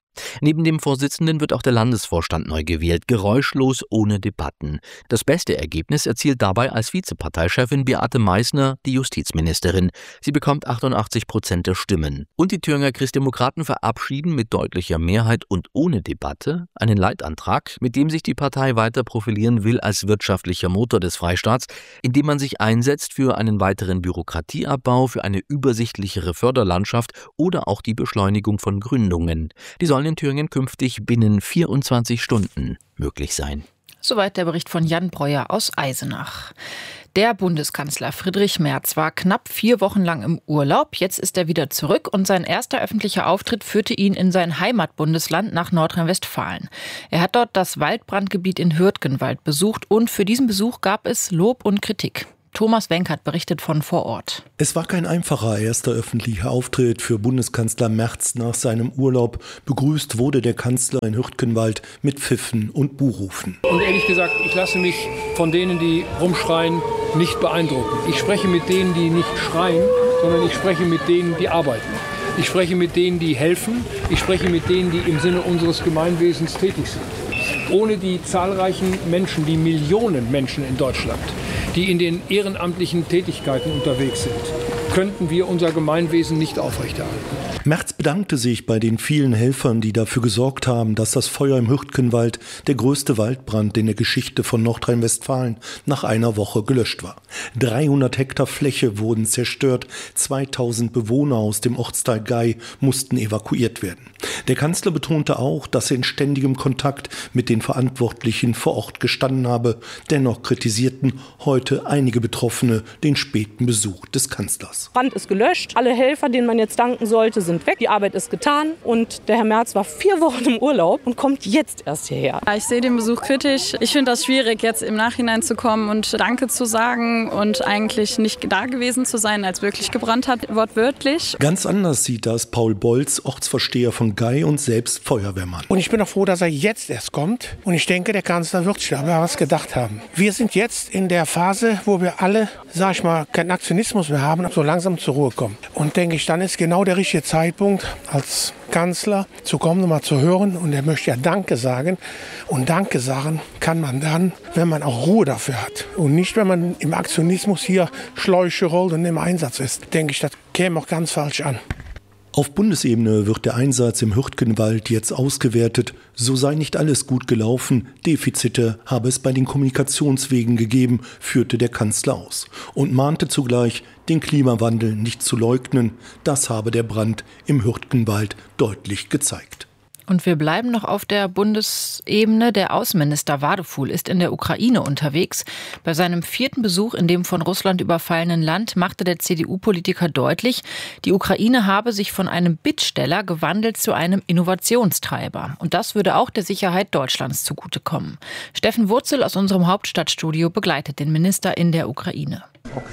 Neben dem Vorsitzenden wird auch der Landesvorstand neu gewählt, geräuschlos, ohne Debatten. Das beste Ergebnis erzielt dabei als Vizeparteichefin Beate Meißner, die Justizministerin. Sie bekommt 88% der Stimmen. Und die Thüringer Christdemokraten verabschieden mit deutlicher Mehrheit und ohne Debatte einen Leitantrag, mit dem sich die Partei weiter profilieren will als wirtschaftlicher Motor des Freistaats, indem man sich einsetzt für einen weiteren Bürokratieabbau, für eine übersichtlichere Förderlandschaft oder auch die Beschleunigung von Gründungen. Die sollen in Thüringen künftig binnen 24 Stunden möglich sein. Soweit der Bericht von Jan Breuer aus Eisenach. Der Bundeskanzler Friedrich Merz war knapp 4 Wochen lang im Urlaub. Jetzt ist er wieder zurück und sein erster öffentlicher Auftritt führte ihn in sein Heimatbundesland nach Nordrhein-Westfalen. Er hat dort das Waldbrandgebiet in Hürtgenwald besucht und für diesen Besuch gab es Lob und Kritik. Thomas Wenkert berichtet von vor Ort. Es war kein einfacher erster öffentlicher Auftritt für Bundeskanzler Merz nach seinem Urlaub. Begrüßt wurde der Kanzler in Hürtgenwald mit Pfiffen und Buhrufen. Und ehrlich gesagt, ich lasse mich von denen, die rumschreien, nicht beeindrucken. Ich spreche mit denen, die nicht schreien, sondern ich spreche mit denen, die arbeiten. Ich spreche mit denen, die helfen. Ich spreche mit denen, die im Sinne unseres Gemeinwesens tätig sind. Ohne die zahlreichen Menschen, die Millionen Menschen in Deutschland, die in den ehrenamtlichen Tätigkeiten unterwegs sind, könnten wir unser Gemeinwesen nicht aufrechterhalten. Merz bedankte sich bei den vielen Helfern, die dafür gesorgt haben, dass das Feuer im Hürtgenwald, der größte Waldbrand in der Geschichte von Nordrhein-Westfalen, nach einer Woche gelöscht war. 300 Hektar Fläche wurden zerstört, 2000 Bewohner aus dem Ortsteil Gei mussten evakuiert werden. Der Kanzler betonte auch, dass er in ständigem Kontakt mit den Verantwortlichen vor Ort gestanden habe. Dennoch kritisierten heute einige Betroffene den späten Besuch des Kanzlers. Brand ist gelöscht, alle Helfer, denen man jetzt danken sollte, sind weg. Die Arbeit ist getan und der Herr Merz war 4 Wochen im Urlaub und kommt jetzt erst hierher. Ich sehe den Besuch kritisch. Ich finde das schwierig, jetzt im Nachhinein zu kommen und Danke zu sagen und eigentlich nicht da gewesen zu sein, als wirklich gebrannt hat, wortwörtlich. Ganz anders sieht das Paul Bolz, Ortsvorsteher von Gei und selbst Feuerwehrmann. Und ich bin auch froh, dass er jetzt erst kommt. Und ich denke, der Kanzler wird sich aber was gedacht haben. Wir sind jetzt in der Phase, wo wir alle, sag ich mal, keinen Aktionismus mehr haben, aber so langsam zur Ruhe kommen. Und denke ich, dann ist genau der richtige Zeitpunkt, als Kanzler zu kommen und mal zu hören. Und er möchte ja Danke sagen. Und Danke sagen kann man dann, wenn man auch Ruhe dafür hat. Und nicht, wenn man im Aktionismus hier Schläuche rollt und im Einsatz ist. Denke ich, das käme auch ganz falsch an. Auf Bundesebene wird der Einsatz im Hürtgenwald jetzt ausgewertet. So sei nicht alles gut gelaufen. Defizite habe es bei den Kommunikationswegen gegeben, führte der Kanzler aus. Und mahnte zugleich, den Klimawandel nicht zu leugnen. Das habe der Brand im Hürtgenwald deutlich gezeigt. Und wir bleiben noch auf der Bundesebene. Der Außenminister Wadefuhl ist in der Ukraine unterwegs. Bei seinem 4. Besuch in dem von Russland überfallenen Land machte der CDU-Politiker deutlich, die Ukraine habe sich von einem Bittsteller gewandelt zu einem Innovationstreiber. Und das würde auch der Sicherheit Deutschlands zugutekommen. Steffen Wurzel aus unserem Hauptstadtstudio begleitet den Minister in der Ukraine.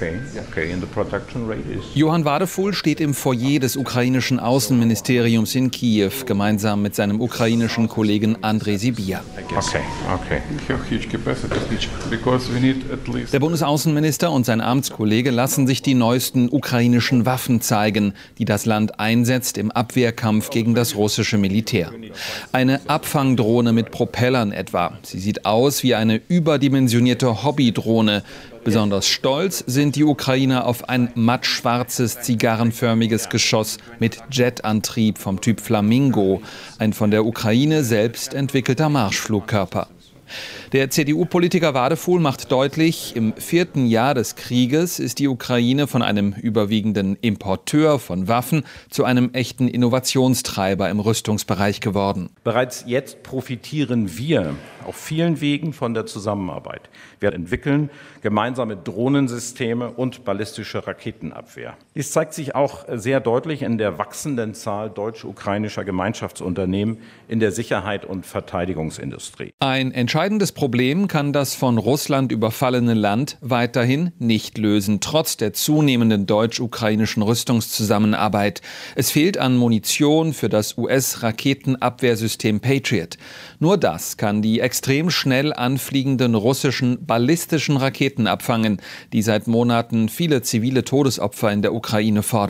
Johann Wadefuhl steht im Foyer des ukrainischen Außenministeriums in Kiew, gemeinsam mit seinem ukrainischen Kollegen Andrei Sybiha. Der Bundesaußenminister und sein Amtskollege lassen sich die neuesten ukrainischen Waffen zeigen, die das Land einsetzt im Abwehrkampf gegen das russische Militär. Eine Abfangdrohne mit Propellern etwa. Sie sieht aus wie eine überdimensionierte Hobbydrohne. Besonders stolz sind die Ukrainer auf ein mattschwarzes, zigarrenförmiges Geschoss mit Jetantrieb vom Typ Flamingo, ein von der Ukraine selbst entwickelter Marschflugkörper. Der CDU-Politiker Wadefuhl macht deutlich, im 4. Jahr des Krieges ist die Ukraine von einem überwiegenden Importeur von Waffen zu einem echten Innovationstreiber im Rüstungsbereich geworden. Bereits jetzt profitieren wir auf vielen Wegen von der Zusammenarbeit. Wir entwickeln gemeinsame Drohnensysteme und ballistische Raketenabwehr. Dies zeigt sich auch sehr deutlich in der wachsenden Zahl deutsch-ukrainischer Gemeinschaftsunternehmen in der Sicherheit- und Verteidigungsindustrie. Ein entscheidendes Problem kann das von Russland überfallene Land weiterhin nicht lösen, trotz der zunehmenden deutsch-ukrainischen Rüstungszusammenarbeit. Es fehlt an Munition für das US-Raketenabwehrsystem Patriot. Nur das kann die extrem schnell anfliegenden russischen ballistischen Raketen abfangen, die seit Monaten viele zivile Todesopfer in der Ukraine fordern.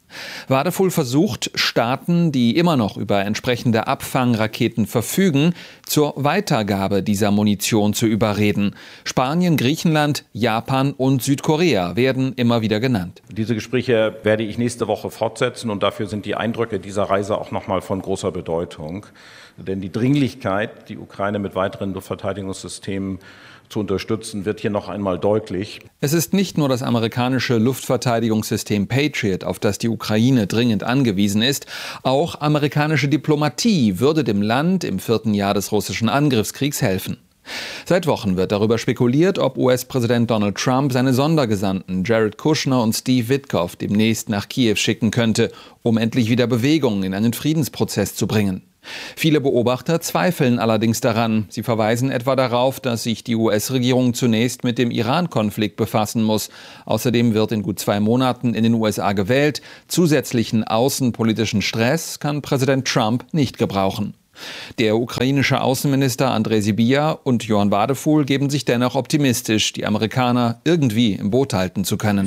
Wadefuhl versucht, Staaten, die immer noch über entsprechende Abfangraketen verfügen, zur Weitergabe dieser Munition zu überreden. Spanien, Griechenland, Japan und Südkorea werden immer wieder genannt. Diese Gespräche werde ich nächste Woche fortsetzen und dafür sind die Eindrücke dieser Reise auch nochmal von großer Bedeutung. Denn die Dringlichkeit, die Ukraine mit weiteren Luftverteidigungssystemen zu unterstützen, wird hier noch einmal deutlich. Es ist nicht nur das amerikanische Luftverteidigungssystem Patriot, auf das die Ukraine dringend angewiesen ist. Auch amerikanische Diplomatie würde dem Land im 4. Jahr des russischen Angriffskriegs helfen. Seit Wochen wird darüber spekuliert, ob US-Präsident Donald Trump seine Sondergesandten Jared Kushner und Steve Witkoff demnächst nach Kiew schicken könnte, um endlich wieder Bewegung in einen Friedensprozess zu bringen. Viele Beobachter zweifeln allerdings daran. Sie verweisen etwa darauf, dass sich die US-Regierung zunächst mit dem Iran-Konflikt befassen muss. Außerdem wird in gut 2 Monaten in den USA gewählt. Zusätzlichen außenpolitischen Stress kann Präsident Trump nicht gebrauchen. Der ukrainische Außenminister Andrej Sybiha und Johann Wadefuhl geben sich dennoch optimistisch, die Amerikaner irgendwie im Boot halten zu können.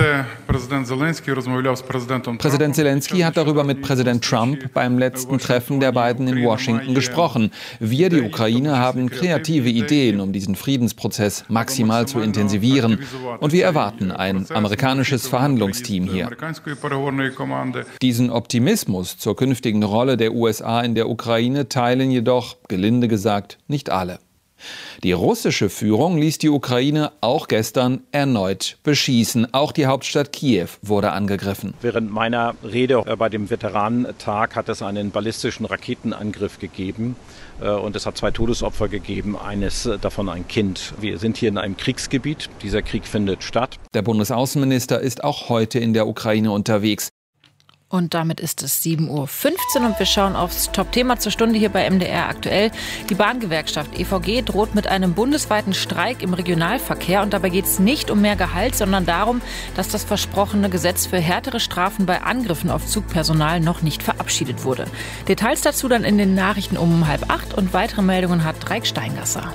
Präsident Zelensky hat darüber mit Präsident Trump beim letzten Treffen der beiden in Washington gesprochen. Wir, die Ukraine, haben kreative Ideen, um diesen Friedensprozess maximal zu intensivieren. Und wir erwarten ein amerikanisches Verhandlungsteam hier. Diesen Optimismus zur künftigen Rolle der USA in der Ukraine teilen jedoch, gelinde gesagt, nicht alle. Die russische Führung ließ die Ukraine auch gestern erneut beschießen. Auch die Hauptstadt Kiew wurde angegriffen. Während meiner Rede bei dem Veteranentag hat es einen ballistischen Raketenangriff gegeben. Und es hat 2 Todesopfer gegeben, eines davon ein Kind. Wir sind hier in einem Kriegsgebiet. Dieser Krieg findet statt. Der Bundesaußenminister ist auch heute in der Ukraine unterwegs. Und damit ist es 7:15 Uhr und wir schauen aufs Top-Thema zur Stunde hier bei MDR aktuell. Die Bahngewerkschaft EVG droht mit einem bundesweiten Streik im Regionalverkehr. Und dabei geht es nicht um mehr Gehalt, sondern darum, dass das versprochene Gesetz für härtere Strafen bei Angriffen auf Zugpersonal noch nicht verabschiedet wurde. Details dazu dann in den Nachrichten um 7:30 und weitere Meldungen hat Dreik Steingasser.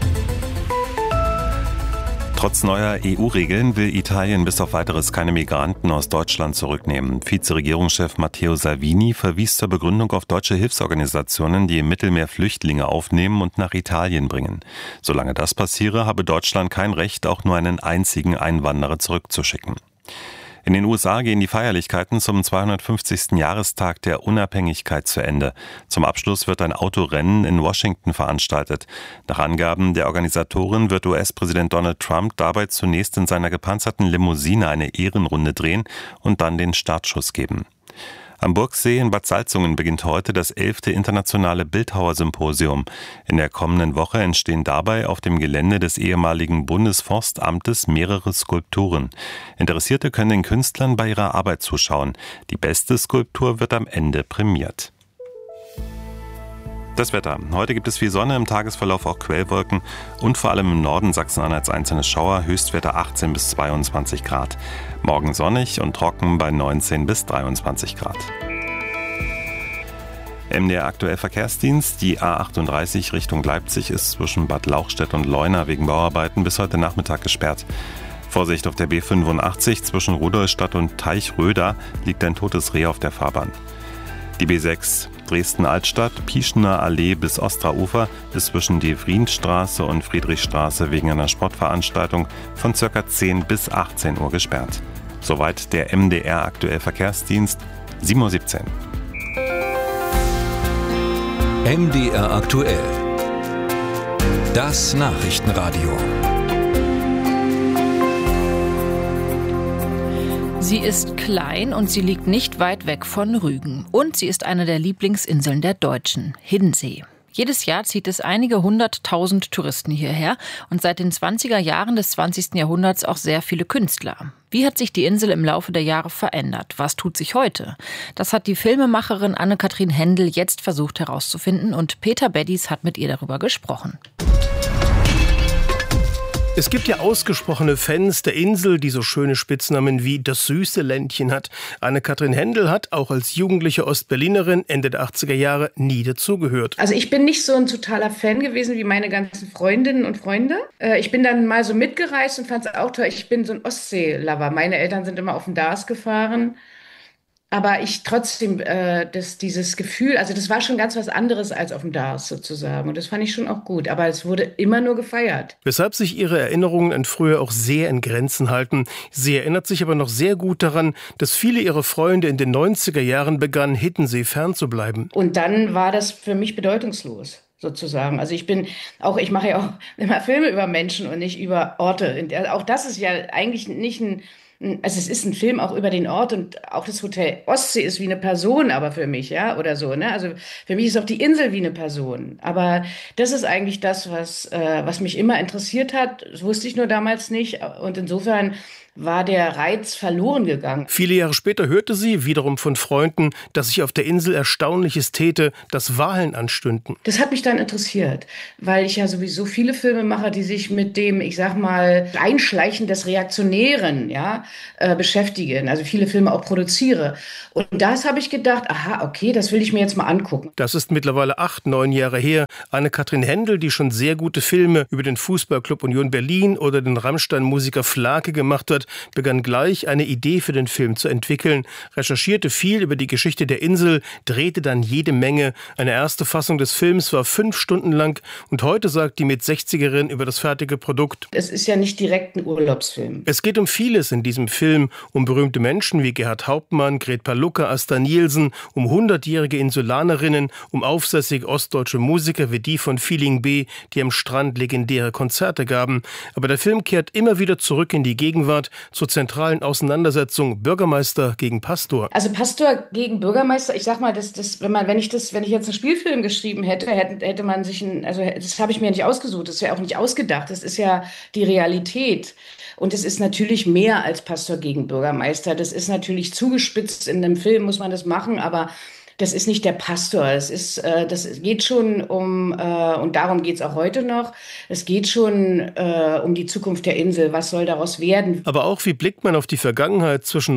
Trotz neuer EU-Regeln will Italien bis auf Weiteres keine Migranten aus Deutschland zurücknehmen. Vizeregierungschef Matteo Salvini verwies zur Begründung auf deutsche Hilfsorganisationen, die im Mittelmeer Flüchtlinge aufnehmen und nach Italien bringen. Solange das passiere, habe Deutschland kein Recht, auch nur einen einzigen Einwanderer zurückzuschicken. In den USA gehen die Feierlichkeiten zum 250. Jahrestag der Unabhängigkeit zu Ende. Zum Abschluss wird ein Autorennen in Washington veranstaltet. Nach Angaben der Organisatorin wird US-Präsident Donald Trump dabei zunächst in seiner gepanzerten Limousine eine Ehrenrunde drehen und dann den Startschuss geben. Am Burgsee in Bad Salzungen beginnt heute das 11. internationale Bildhauersymposium. In der kommenden Woche entstehen dabei auf dem Gelände des ehemaligen Bundesforstamtes mehrere Skulpturen. Interessierte können den Künstlern bei ihrer Arbeit zuschauen. Die beste Skulptur wird am Ende prämiert. Das Wetter. Heute gibt es viel Sonne, im Tagesverlauf auch Quellwolken und vor allem im Norden Sachsen-Anhalts einzelne Schauer, Höchstwerte 18 bis 22 Grad. Morgen sonnig und trocken bei 19 bis 23 Grad. MDR aktuell Verkehrsdienst. Die A38 Richtung Leipzig ist zwischen Bad Lauchstädt und Leuna wegen Bauarbeiten bis heute Nachmittag gesperrt. Vorsicht auf der B85 zwischen Rudolstadt und Teichröder liegt ein totes Reh auf der Fahrbahn. Die B6 Dresden-Altstadt, Pieschner Allee bis Osterufer ist zwischen Devrienstraße und Friedrichstraße wegen einer Sportveranstaltung von ca. 10 bis 18 Uhr gesperrt. Soweit der MDR aktuell Verkehrsdienst, 7:17 Uhr. MDR aktuell. Das Nachrichtenradio. Sie ist klein und sie liegt nicht weit weg von Rügen. Und sie ist eine der Lieblingsinseln der Deutschen, Hiddensee. Jedes Jahr zieht es einige 100.000 Touristen hierher und seit den 20er Jahren des 20. Jahrhunderts auch sehr viele Künstler. Wie hat sich die Insel im Laufe der Jahre verändert? Was tut sich heute? Das hat die Filmemacherin Anne-Kathrin Hendel jetzt versucht herauszufinden und Peter Beddies hat mit ihr darüber gesprochen. Es gibt ja ausgesprochene Fans der Insel, die so schöne Spitznamen wie das süße Ländchen hat. Anne-Kathrin Hendel hat auch als jugendliche Ostberlinerin Ende der 80er Jahre nie dazugehört. Also ich bin nicht so ein totaler Fan gewesen wie meine ganzen Freundinnen und Freunde. Ich bin dann mal so mitgereist und fand es auch toll. Ich bin so ein Ostsee-Lover. Meine Eltern sind immer auf den Dars gefahren. Aber ich trotzdem, dieses Gefühl, also das war schon ganz was anderes als auf dem DARS sozusagen. Und das fand ich schon auch gut. Aber es wurde immer nur gefeiert. Weshalb sich ihre Erinnerungen an früher auch sehr in Grenzen halten. Sie erinnert sich aber noch sehr gut daran, dass viele ihrer Freunde in den 90er Jahren begannen, Hiddensee fernzubleiben. Und dann war das für mich bedeutungslos. Sozusagen. Also ich mache ja auch immer Filme über Menschen und nicht über Orte. Auch das ist ja eigentlich nicht also es ist ein Film auch über den Ort und auch das Hotel Ostsee ist wie eine Person, aber für mich, ja, oder so, ne? Also für mich ist auch die Insel wie eine Person. Aber das ist eigentlich das, was mich immer interessiert hat. Das wusste ich nur damals nicht. Und insofern war der Reiz verloren gegangen. Viele Jahre später hörte sie, wiederum von Freunden, dass sich auf der Insel Erstaunliches täte, dass Wahlen anstünden. Das hat mich dann interessiert, weil ich ja sowieso viele Filme mache, die sich mit dem, ich sag mal, Einschleichen des Reaktionären beschäftigen. Also viele Filme auch produziere. Und das habe ich gedacht, aha, okay, das will ich mir jetzt mal angucken. Das ist mittlerweile 8-9 Jahre her. Anne-Kathrin Hendel, die schon sehr gute Filme über den Fußballclub Union Berlin oder den Rammstein-Musiker Flake gemacht hat, begann gleich eine Idee für den Film zu entwickeln, recherchierte viel über die Geschichte der Insel, drehte dann jede Menge. Eine erste Fassung des Films war 5 Stunden lang und heute sagt die Mit-60erin über das fertige Produkt: Es ist ja nicht direkt ein Urlaubsfilm. Es geht um vieles in diesem Film, um berühmte Menschen wie Gerhard Hauptmann, Gret Palucca, Asta Nielsen, um 100-jährige Insulanerinnen, um aufsässige ostdeutsche Musiker wie die von Feeling B, die am Strand legendäre Konzerte gaben. Aber der Film kehrt immer wieder zurück in die Gegenwart, zur zentralen Auseinandersetzung Bürgermeister gegen Pastor. Also Pastor gegen Bürgermeister, ich sag mal, wenn ich jetzt einen Spielfilm geschrieben hätte man sich das habe ich mir nicht ausgesucht, das wäre auch nicht ausgedacht, das ist ja die Realität. Und es ist natürlich mehr als Pastor gegen Bürgermeister. Das ist natürlich zugespitzt, in einem Film muss man das machen, aber das ist nicht der Pastor. Das geht schon und darum geht es auch heute noch, es geht schon um die Zukunft der Insel. Was soll daraus werden? Aber auch, wie blickt man auf die Vergangenheit zwischen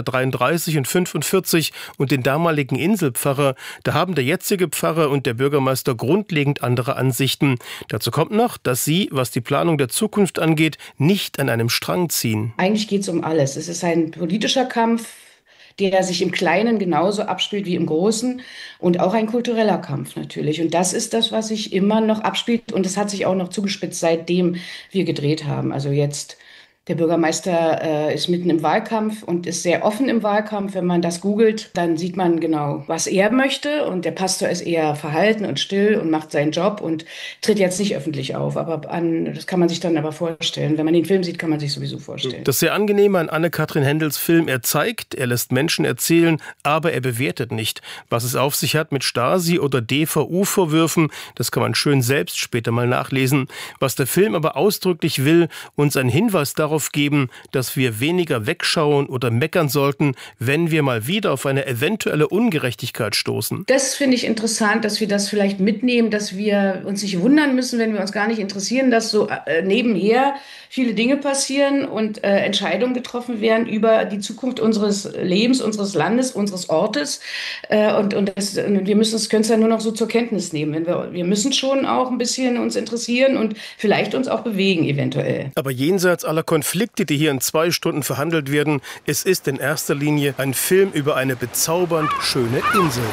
1933 und 1945 und den damaligen Inselpfarrer? Da haben der jetzige Pfarrer und der Bürgermeister grundlegend andere Ansichten. Dazu kommt noch, dass sie, was die Planung der Zukunft angeht, nicht an einem Strang ziehen. Eigentlich geht es um alles. Es ist ein politischer Kampf, der sich im Kleinen genauso abspielt wie im Großen und auch ein kultureller Kampf natürlich. Und das ist das, was sich immer noch abspielt und es hat sich auch noch zugespitzt, seitdem wir gedreht haben. Also jetzt, der Bürgermeister ist mitten im Wahlkampf und ist sehr offen im Wahlkampf. Wenn man das googelt, dann sieht man genau, was er möchte. Und der Pastor ist eher verhalten und still und macht seinen Job und tritt jetzt nicht öffentlich auf. Aber das kann man sich dann aber vorstellen. Wenn man den Film sieht, kann man sich sowieso vorstellen. Das sehr angenehme an Anne-Kathrin Hendels Film: Er zeigt, er lässt Menschen erzählen, aber er bewertet nicht. Was es auf sich hat mit Stasi- oder DVU-Vorwürfen, das kann man schön selbst später mal nachlesen. Was der Film aber ausdrücklich will, uns ein Hinweis darauf geben, dass wir weniger wegschauen oder meckern sollten, wenn wir mal wieder auf eine eventuelle Ungerechtigkeit stoßen. Das finde ich interessant, dass wir das vielleicht mitnehmen, dass wir uns nicht wundern müssen, wenn wir uns gar nicht interessieren, dass so nebenher viele Dinge passieren und Entscheidungen getroffen werden über die Zukunft unseres Lebens, unseres Landes, unseres Ortes. Und wir können es ja nur noch so zur Kenntnis nehmen. Wir müssen schon auch ein bisschen uns interessieren und vielleicht uns auch bewegen eventuell. Aber jenseits aller Konflikte, die hier in 2 Stunden verhandelt werden, es ist in erster Linie ein Film über eine bezaubernd schöne Insel.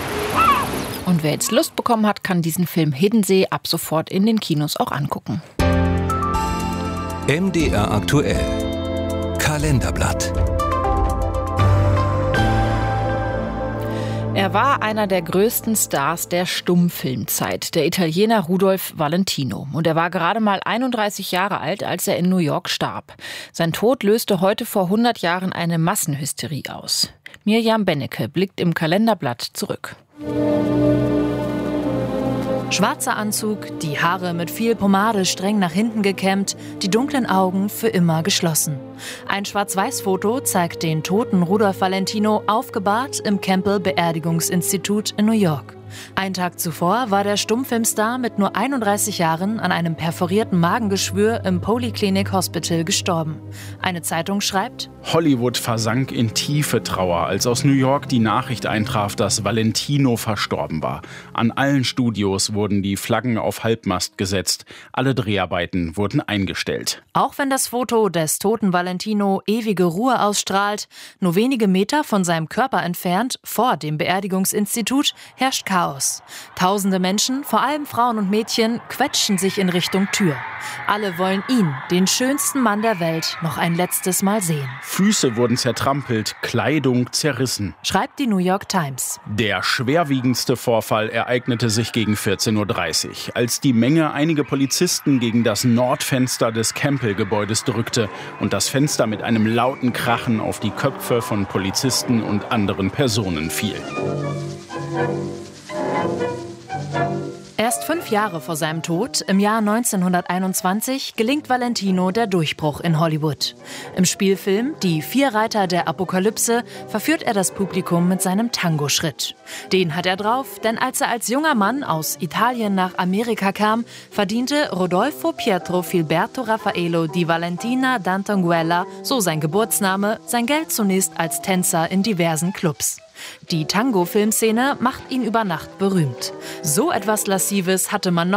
Und wer jetzt Lust bekommen hat, kann diesen Film Hiddensee ab sofort in den Kinos auch angucken. MDR aktuell. Kalenderblatt. Er war einer der größten Stars der Stummfilmzeit, der Italiener Rudolph Valentino. Und er war gerade mal 31 Jahre alt, als er in New York starb. Sein Tod löste heute vor 100 Jahren eine Massenhysterie aus. Mirjam Bennecke blickt im Kalenderblatt zurück. Schwarzer Anzug, die Haare mit viel Pomade streng nach hinten gekämmt, die dunklen Augen für immer geschlossen. Ein Schwarz-Weiß-Foto zeigt den toten Rudolph Valentino aufgebahrt im Campbell Beerdigungsinstitut in New York. Einen Tag zuvor war der Stummfilmstar mit nur 31 Jahren an einem perforierten Magengeschwür im Polyclinic Hospital gestorben. Eine Zeitung schreibt: Hollywood versank in tiefe Trauer, als aus New York die Nachricht eintraf, dass Valentino verstorben war. An allen Studios wurden die Flaggen auf Halbmast gesetzt. Alle Dreharbeiten wurden eingestellt. Auch wenn das Foto des toten Valentino ewige Ruhe ausstrahlt, nur wenige Meter von seinem Körper entfernt, vor dem Beerdigungsinstitut, herrscht Chaos. Tausende Menschen, vor allem Frauen und Mädchen, quetschen sich in Richtung Tür. Alle wollen ihn, den schönsten Mann der Welt, noch ein letztes Mal sehen. Füße wurden zertrampelt, Kleidung zerrissen, schreibt die New York Times. Der schwerwiegendste Vorfall ereignete sich gegen 14:30 Uhr, als die Menge einige Polizisten gegen das Nordfenster des Campbell-Gebäudes drückte und das Fenster mit einem lauten Krachen auf die Köpfe von Polizisten und anderen Personen fiel. Erst 5 Jahre vor seinem Tod, im Jahr 1921, gelingt Valentino der Durchbruch in Hollywood. Im Spielfilm Die 4 Reiter der Apokalypse verführt er das Publikum mit seinem Tango-Schritt. Den hat er drauf, denn als er als junger Mann aus Italien nach Amerika kam, verdiente Rodolfo Pietro Filberto Raffaello di Valentina d'Antonguella, so sein Geburtsname, sein Geld zunächst als Tänzer in diversen Clubs. Die Tango-Filmszene macht ihn über Nacht berühmt. So etwas Lassives hatte man noch